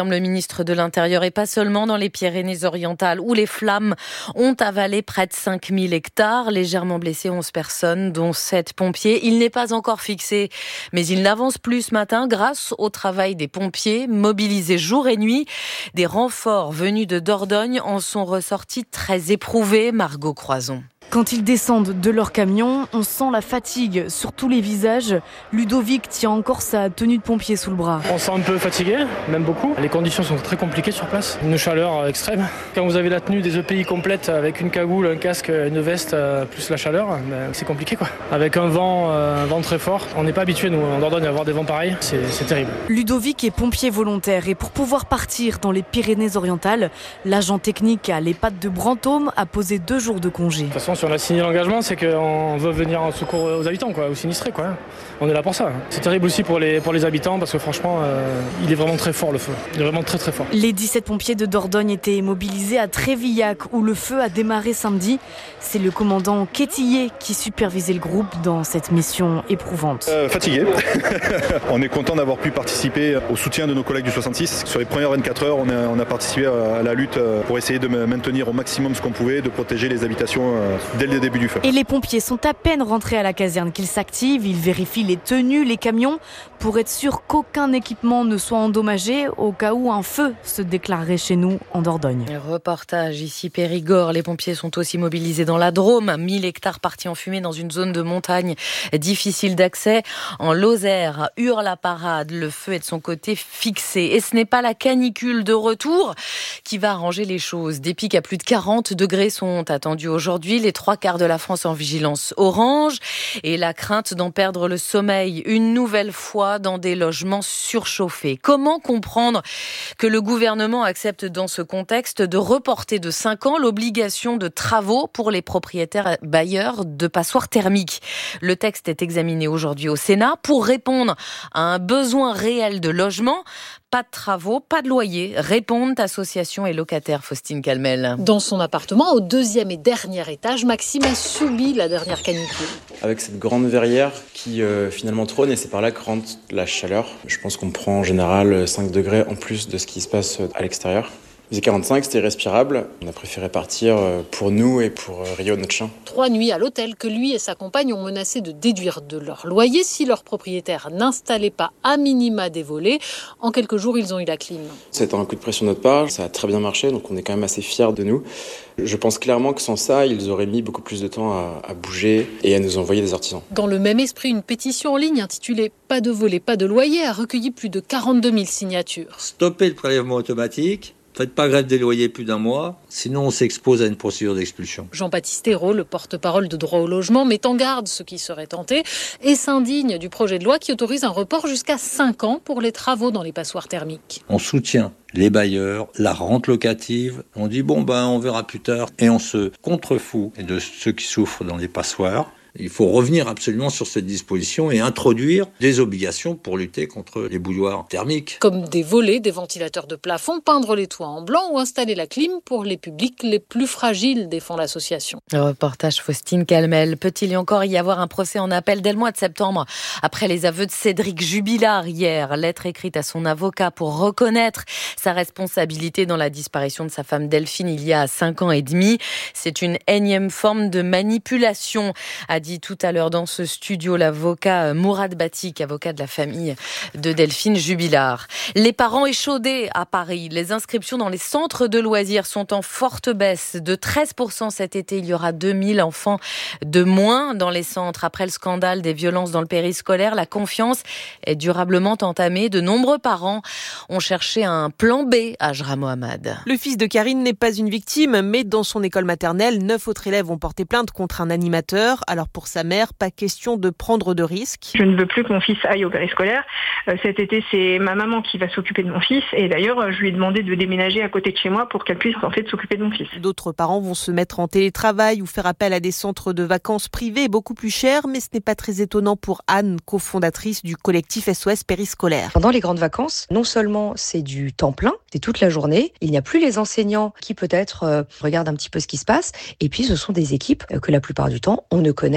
ministre de l'Intérieur, et pas seulement dans les Pyrénées-Orientales, où les flammes ont avalé près de 5000 hectares, légèrement blessé 11 personnes, dont 7 pompiers. Il n'est pas encore fixé, mais il n'avance plus ce matin grâce au travail des pompiers, mobilisés jour et nuit. Des renforts venus de Dordogne en sont ressortis très éprouvés. Margot Croison. Quand ils descendent de leur camion, on sent la fatigue sur tous les visages. Ludovic tient encore sa tenue de pompier sous le bras. On se sent un peu fatigué, même beaucoup. Les conditions sont très compliquées sur place. Une chaleur extrême. Quand vous avez la tenue des EPI complète avec une cagoule, un casque, une veste, plus la chaleur, c'est compliqué quoi. Avec un vent très fort. On n'est pas habitué, nous, en Dordogne, à avoir des vents pareils. C'est terrible. Ludovic est pompier volontaire et pour pouvoir partir dans les Pyrénées-Orientales, l'agent technique à l'EHPAD de Brantôme a posé 2 jours de congé. De toute façon, si on a signé l'engagement, c'est qu'on veut venir en secours aux habitants, quoi, aux sinistrés. Quoi. On est là pour ça. C'est terrible aussi pour les habitants parce que franchement, il est vraiment très fort le feu. Il est vraiment très très fort. Les 17 pompiers de Dordogne étaient mobilisés à Trévillac où le feu a démarré samedi. C'est le commandant Quétillé qui supervisait le groupe dans cette mission éprouvante. Fatigué. On est content d'avoir pu participer au soutien de nos collègues du 66. Sur les premières 24 heures, on a participé à la lutte pour essayer de maintenir au maximum ce qu'on pouvait, de protéger les habitations dès le début du feu. Et les pompiers sont à peine rentrés à la caserne qu'ils s'activent. Ils vérifient les tenues, les camions, pour être sûr qu'aucun équipement ne soit endommagé au cas où un feu se déclarerait chez nous en Dordogne. Reportage ici Périgord. Les pompiers sont aussi mobilisés dans la Drôme. 1000 hectares partis en fumée dans une zone de montagne difficile d'accès. En Lozère, à Hurle-la-Parade, le feu est de son côté fixé. Et ce n'est pas la canicule de retour qui va arranger les choses. Des pics à plus de 40 degrés sont attendus aujourd'hui. Les 3/4 de la France en vigilance orange et la crainte d'en perdre le sommeil une nouvelle fois dans des logements surchauffés. Comment comprendre que le gouvernement accepte dans ce contexte de reporter de 5 ans l'obligation de travaux pour les propriétaires bailleurs de passoires thermiques? Le texte est examiné aujourd'hui au Sénat pour répondre à un besoin réel de logement. Pas de travaux, pas de loyer, répondent associations et locataires. Faustine Calmel. Dans son appartement, au 2e et dernier étage, Maxime a subi la dernière canicule. Avec cette grande verrière qui finalement trône et c'est par là que rentre la chaleur. Je pense qu'on prend en général 5 degrés en plus de ce qui se passe à l'extérieur. Il faisait 45, c'était respirable. On a préféré partir pour nous et pour Rio, notre chien. 3 nuits à l'hôtel que lui et sa compagne ont menacé de déduire de leur loyer si leur propriétaire n'installait pas à minima des volets. En quelques jours, ils ont eu la clim. C'était un coup de pression de notre part, ça a très bien marché, donc on est quand même assez fiers de nous. Je pense clairement que sans ça, ils auraient mis beaucoup plus de temps à bouger et à nous envoyer des artisans. Dans le même esprit, une pétition en ligne intitulée « Pas de volet, pas de loyer » a recueilli plus de 42 000 signatures. Stopper le prélèvement automatique. Faites pas grève des loyers plus d'un mois, sinon on s'expose à une procédure d'expulsion. Jean-Baptiste Hérault, le porte-parole de Droit au logement, met en garde ceux qui seraient tentés et s'indigne du projet de loi qui autorise un report jusqu'à 5 ans pour les travaux dans les passoires thermiques. On soutient les bailleurs, la rente locative. On dit on verra plus tard et on se contrefout de ceux qui souffrent dans les passoires. Il faut revenir absolument sur cette disposition et introduire des obligations pour lutter contre les bouilloires thermiques. Comme des volets, des ventilateurs de plafond, peindre les toits en blanc ou installer la clim pour les publics les plus fragiles, défend l'association. Reportage Faustine Calmel. Peut-il encore y avoir un procès en appel dès le mois de septembre après les aveux de Cédric Jubilard hier? Lettre écrite à son avocat pour reconnaître sa responsabilité dans la disparition de sa femme Delphine il y a 5 ans et demi. C'est une énième forme de manipulation, a dit tout à l'heure dans ce studio l'avocat Mourad Batik, avocat de la famille de Delphine Jubilard. Les parents échaudés à Paris. Les inscriptions dans les centres de loisirs sont en forte baisse de 13% cet été. Il y aura 2000 enfants de moins dans les centres. Après le scandale des violences dans le périscolaire, la confiance est durablement entamée. De nombreux parents ont cherché un plan B à Ajra Mohamed. Le fils de Karine n'est pas une victime, mais dans son école maternelle, 9 autres élèves ont porté plainte contre un animateur. Alors pour sa mère, pas question de prendre de risques. Je ne veux plus que mon fils aille au périscolaire. Cet été, c'est ma maman qui va s'occuper de mon fils. Et d'ailleurs, je lui ai demandé de déménager à côté de chez moi pour qu'elle puisse s'occuper de mon fils. D'autres parents vont se mettre en télétravail ou faire appel à des centres de vacances privés beaucoup plus chers. Mais ce n'est pas très étonnant pour Anne, cofondatrice du collectif SOS Périscolaire. Pendant les grandes vacances, non seulement c'est du temps plein, c'est toute la journée. Il n'y a plus les enseignants qui peut-être regardent un petit peu ce qui se passe. Et puis, ce sont des équipes que la plupart du temps, on ne connaît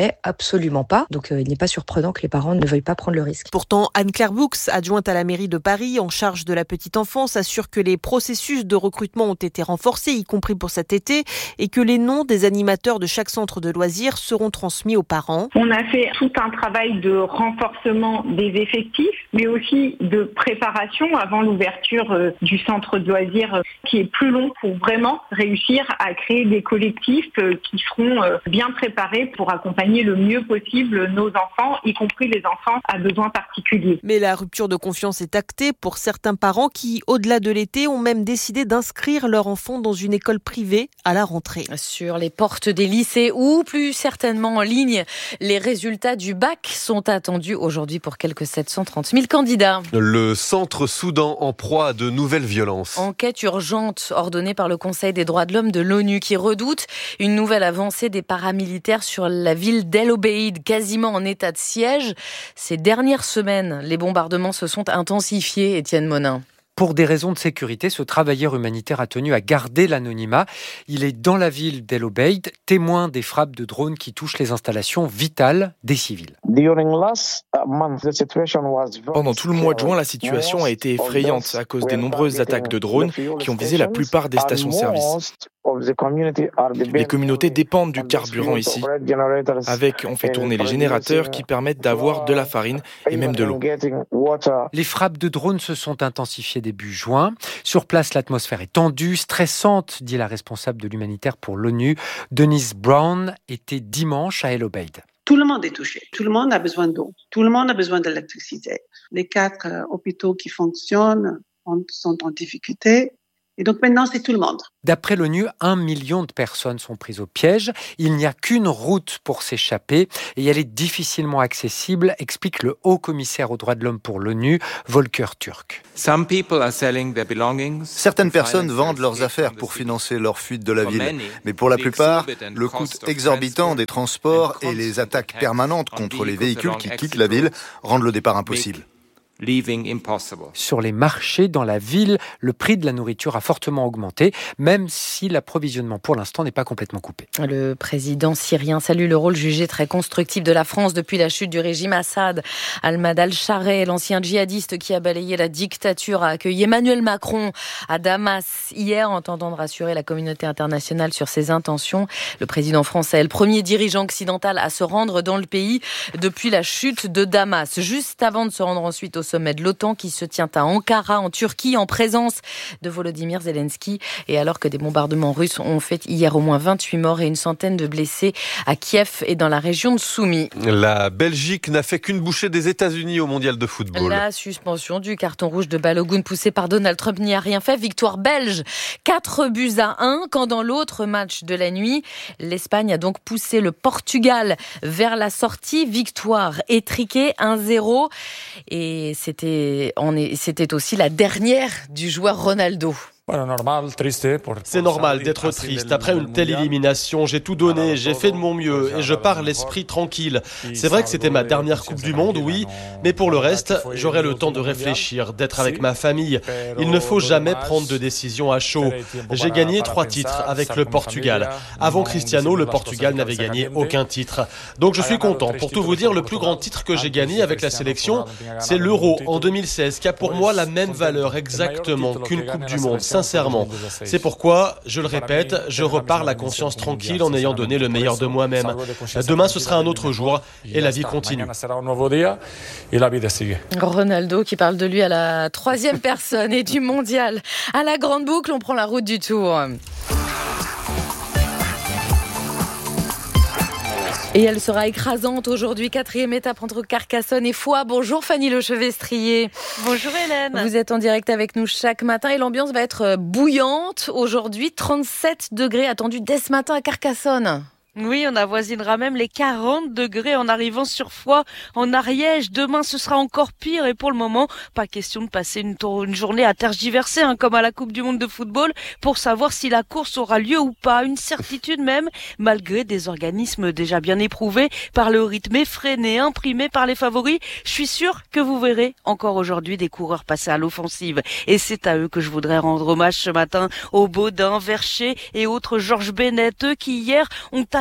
plaît absolument pas. Donc il n'est pas surprenant que les parents ne veuillent pas prendre le risque. Pourtant, Anne-Claire Boux, adjointe à la mairie de Paris en charge de la petite enfance, assure que les processus de recrutement ont été renforcés, y compris pour cet été, et que les noms des animateurs de chaque centre de loisirs seront transmis aux parents. On a fait tout un travail de renforcement des effectifs, mais aussi de préparation avant l'ouverture du centre de loisirs qui est plus long pour vraiment réussir à créer des collectifs qui seront bien préparés pour accompagner le mieux possible nos enfants, y compris les enfants à besoins particuliers. Mais la rupture de confiance est actée pour certains parents qui, au-delà de l'été, ont même décidé d'inscrire leur enfant dans une école privée à la rentrée. Sur les portes des lycées ou plus certainement en ligne, les résultats du bac sont attendus aujourd'hui pour quelques 730 000 candidats. Le Centre-Soudan en proie à de nouvelles violences. Enquête urgente ordonnée par le Conseil des droits de l'homme de l'ONU qui redoute une nouvelle avancée des paramilitaires sur la ville d'El Obeid, quasiment en état de siège. Ces dernières semaines, les bombardements se sont intensifiés, Étienne Monin. Pour des raisons de sécurité, ce travailleur humanitaire a tenu à garder l'anonymat. Il est dans la ville d'El Obeid, témoin des frappes de drones qui touchent les installations vitales des civils. Pendant tout le mois de juin, la situation a été effrayante à cause des nombreuses attaques de drones qui ont visé la plupart des stations-service. Les communautés dépendent du carburant ici. On fait tourner les générateurs qui permettent d'avoir de la farine et même de l'eau. Les frappes de drones se sont intensifiées début juin. Sur place, l'atmosphère est tendue, stressante, dit la responsable de l'humanitaire pour l'ONU. Denise Brown était dimanche à El Obeid. Tout le monde est touché. Tout le monde a besoin d'eau. Tout le monde a besoin d'électricité. Les 4 hôpitaux qui fonctionnent sont en difficulté. Et donc maintenant, c'est tout le monde. D'après l'ONU, 1 million de personnes sont prises au piège. Il n'y a qu'une route pour s'échapper et elle est difficilement accessible, explique le haut-commissaire aux droits de l'homme pour l'ONU, Volker Turk. Certaines personnes vendent leurs affaires pour financer leur fuite de la ville. Mais pour la plupart, le coût exorbitant des transports et les attaques permanentes contre les véhicules qui quittent la ville rendent le départ impossible. Sur les marchés dans la ville, le prix de la nourriture a fortement augmenté, même si l'approvisionnement pour l'instant n'est pas complètement coupé. Le président syrien salue le rôle jugé très constructif de la France depuis la chute du régime Assad. Ahmad al-Shareh, l'ancien djihadiste qui a balayé la dictature, a accueilli Emmanuel Macron à Damas hier en tentant de rassurer la communauté internationale sur ses intentions. Le président français est le premier dirigeant occidental à se rendre dans le pays depuis la chute de Damas, juste avant de se rendre ensuite au sommet de l'OTAN qui se tient à Ankara, en Turquie, en présence de Volodymyr Zelensky. Et alors que des bombardements russes ont fait hier au moins 28 morts et une centaine de blessés à Kiev et dans la région de Soumy. La Belgique n'a fait qu'une bouchée des États-Unis au mondial de football. La suspension du carton rouge de Balogun poussé par Donald Trump n'y a rien fait. Victoire belge, 4-1, quand dans l'autre match de la nuit, l'Espagne a donc poussé le Portugal vers la sortie. Victoire étriquée, 1-0. Et c'était aussi la dernière du joueur Ronaldo. C'est normal d'être triste. Après une telle élimination, j'ai tout donné, j'ai fait de mon mieux et je pars l'esprit tranquille. C'est vrai que c'était ma dernière Coupe du Monde, oui, mais pour le reste, j'aurai le temps de réfléchir, d'être avec ma famille. Il ne faut jamais prendre de décision à chaud. J'ai gagné 3 titres avec le Portugal. Avant Cristiano, le Portugal n'avait gagné aucun titre. Donc je suis content. Pour tout vous dire, le plus grand titre que j'ai gagné avec la sélection, c'est l'Euro en 2016, qui a pour moi la même valeur exactement qu'une Coupe du Monde. Sincèrement. C'est pourquoi, je le répète, je repars la conscience tranquille en ayant donné le meilleur de moi-même. Demain, ce sera un autre jour et la vie continue. Ronaldo qui parle de lui à la 3e personne et du mondial. À la grande boucle, on prend la route du Tour. Et elle sera écrasante aujourd'hui. 4e étape entre Carcassonne et Foix. Bonjour Fanny Lechevestrier. Bonjour Hélène. Vous êtes en direct avec nous chaque matin et l'ambiance va être bouillante aujourd'hui. 37 degrés attendus dès ce matin à Carcassonne. Oui, on avoisinera même les 40 degrés en arrivant sur Foix, en Ariège. Demain, ce sera encore pire et pour le moment, pas question de passer une journée à tergiverser, comme à la Coupe du Monde de football, pour savoir si la course aura lieu ou pas. Une certitude même, malgré des organismes déjà bien éprouvés par le rythme effréné imprimé par les favoris. Je suis sûre que vous verrez encore aujourd'hui des coureurs passer à l'offensive. Et c'est à eux que je voudrais rendre hommage ce matin, aux Baudin, Vercher et autres Georges Bennett, eux qui hier ont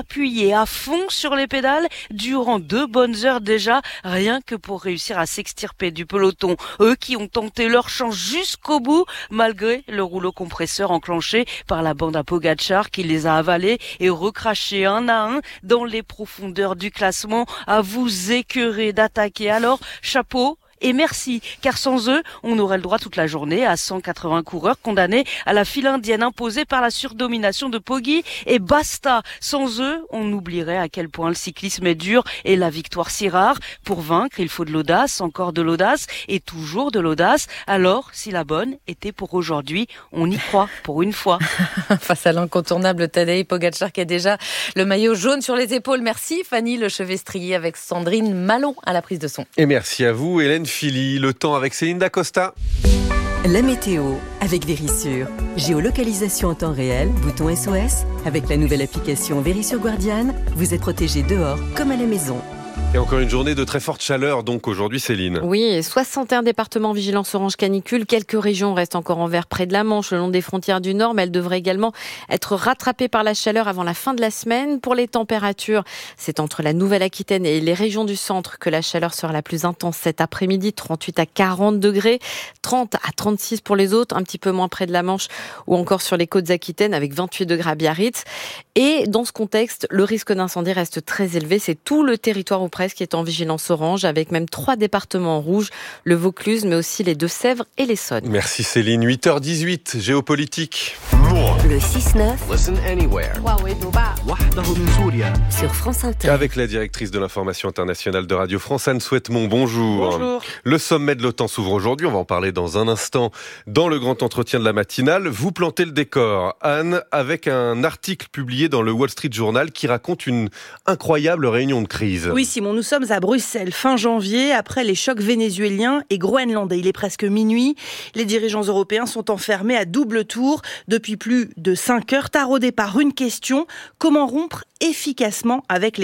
s'appuyer à fond sur les pédales durant 2 bonnes heures déjà, rien que pour réussir à s'extirper du peloton. Eux qui ont tenté leur chance jusqu'au bout, malgré le rouleau compresseur enclenché par la bande à Pogačar qui les a avalés et recrachés un à un dans les profondeurs du classement, à vous écœurer d'attaquer. Alors, chapeau et merci, car sans eux, on aurait le droit toute la journée à 180 coureurs condamnés à la file indienne imposée par la surdomination de Poggi, et basta. Sans eux, on oublierait à quel point le cyclisme est dur et la victoire si rare. Pour vaincre, il faut de l'audace, encore de l'audace et toujours de l'audace. Alors, si la bonne était pour aujourd'hui, on y croit pour une fois. Face à l'incontournable Tadej Pogačar qui a déjà le maillot jaune sur les épaules. Merci Fanny Lechevestrier avec Sandrine Malon à la prise de son. Et merci à vous Hélène Philly. Le temps avec Céline Dacosta. La météo avec Vérissure. Géolocalisation en temps réel, bouton SOS. Avec la nouvelle application Vérissure Guardian, vous êtes protégé dehors comme à la maison. Et encore une journée de très forte chaleur, donc aujourd'hui, Céline. Oui, 61 départements vigilance orange canicule. Quelques régions restent encore en vert près de la Manche, le long des frontières du Nord, mais elles devraient également être rattrapées par la chaleur avant la fin de la semaine. Pour les températures, c'est entre la Nouvelle-Aquitaine et les régions du centre que la chaleur sera la plus intense cet après-midi, 38 à 40 degrés, 30 à 36 pour les autres, un petit peu moins près de la Manche ou encore sur les côtes aquitaines avec 28 degrés à Biarritz. Et dans ce contexte, le risque d'incendie reste très élevé. C'est tout le territoire ou presque qui est en vigilance orange, avec même 3 départements en rouge, le Vaucluse, mais aussi les Deux-Sèvres et l'Essonne. Merci Céline. 8h18, géopolitique. Le 6-9. Listen anywhere. Sur France Inter. Avec la directrice de l'information internationale de Radio France, Anne Souhaitemont. Bonjour. Bonjour. Le sommet de l'OTAN s'ouvre aujourd'hui. On va en parler dans un instant dans le grand entretien de la matinale. Vous plantez le décor, Anne, avec un article publié dans le Wall Street Journal qui raconte une incroyable réunion de crise. Oui, Simon, nous sommes à Bruxelles, fin janvier, après les chocs vénézuéliens et groenlandais. Il est presque minuit. Les dirigeants européens sont enfermés à double tour depuis plus de 5 heures, taraudés par une question: comment rompre efficacement avec les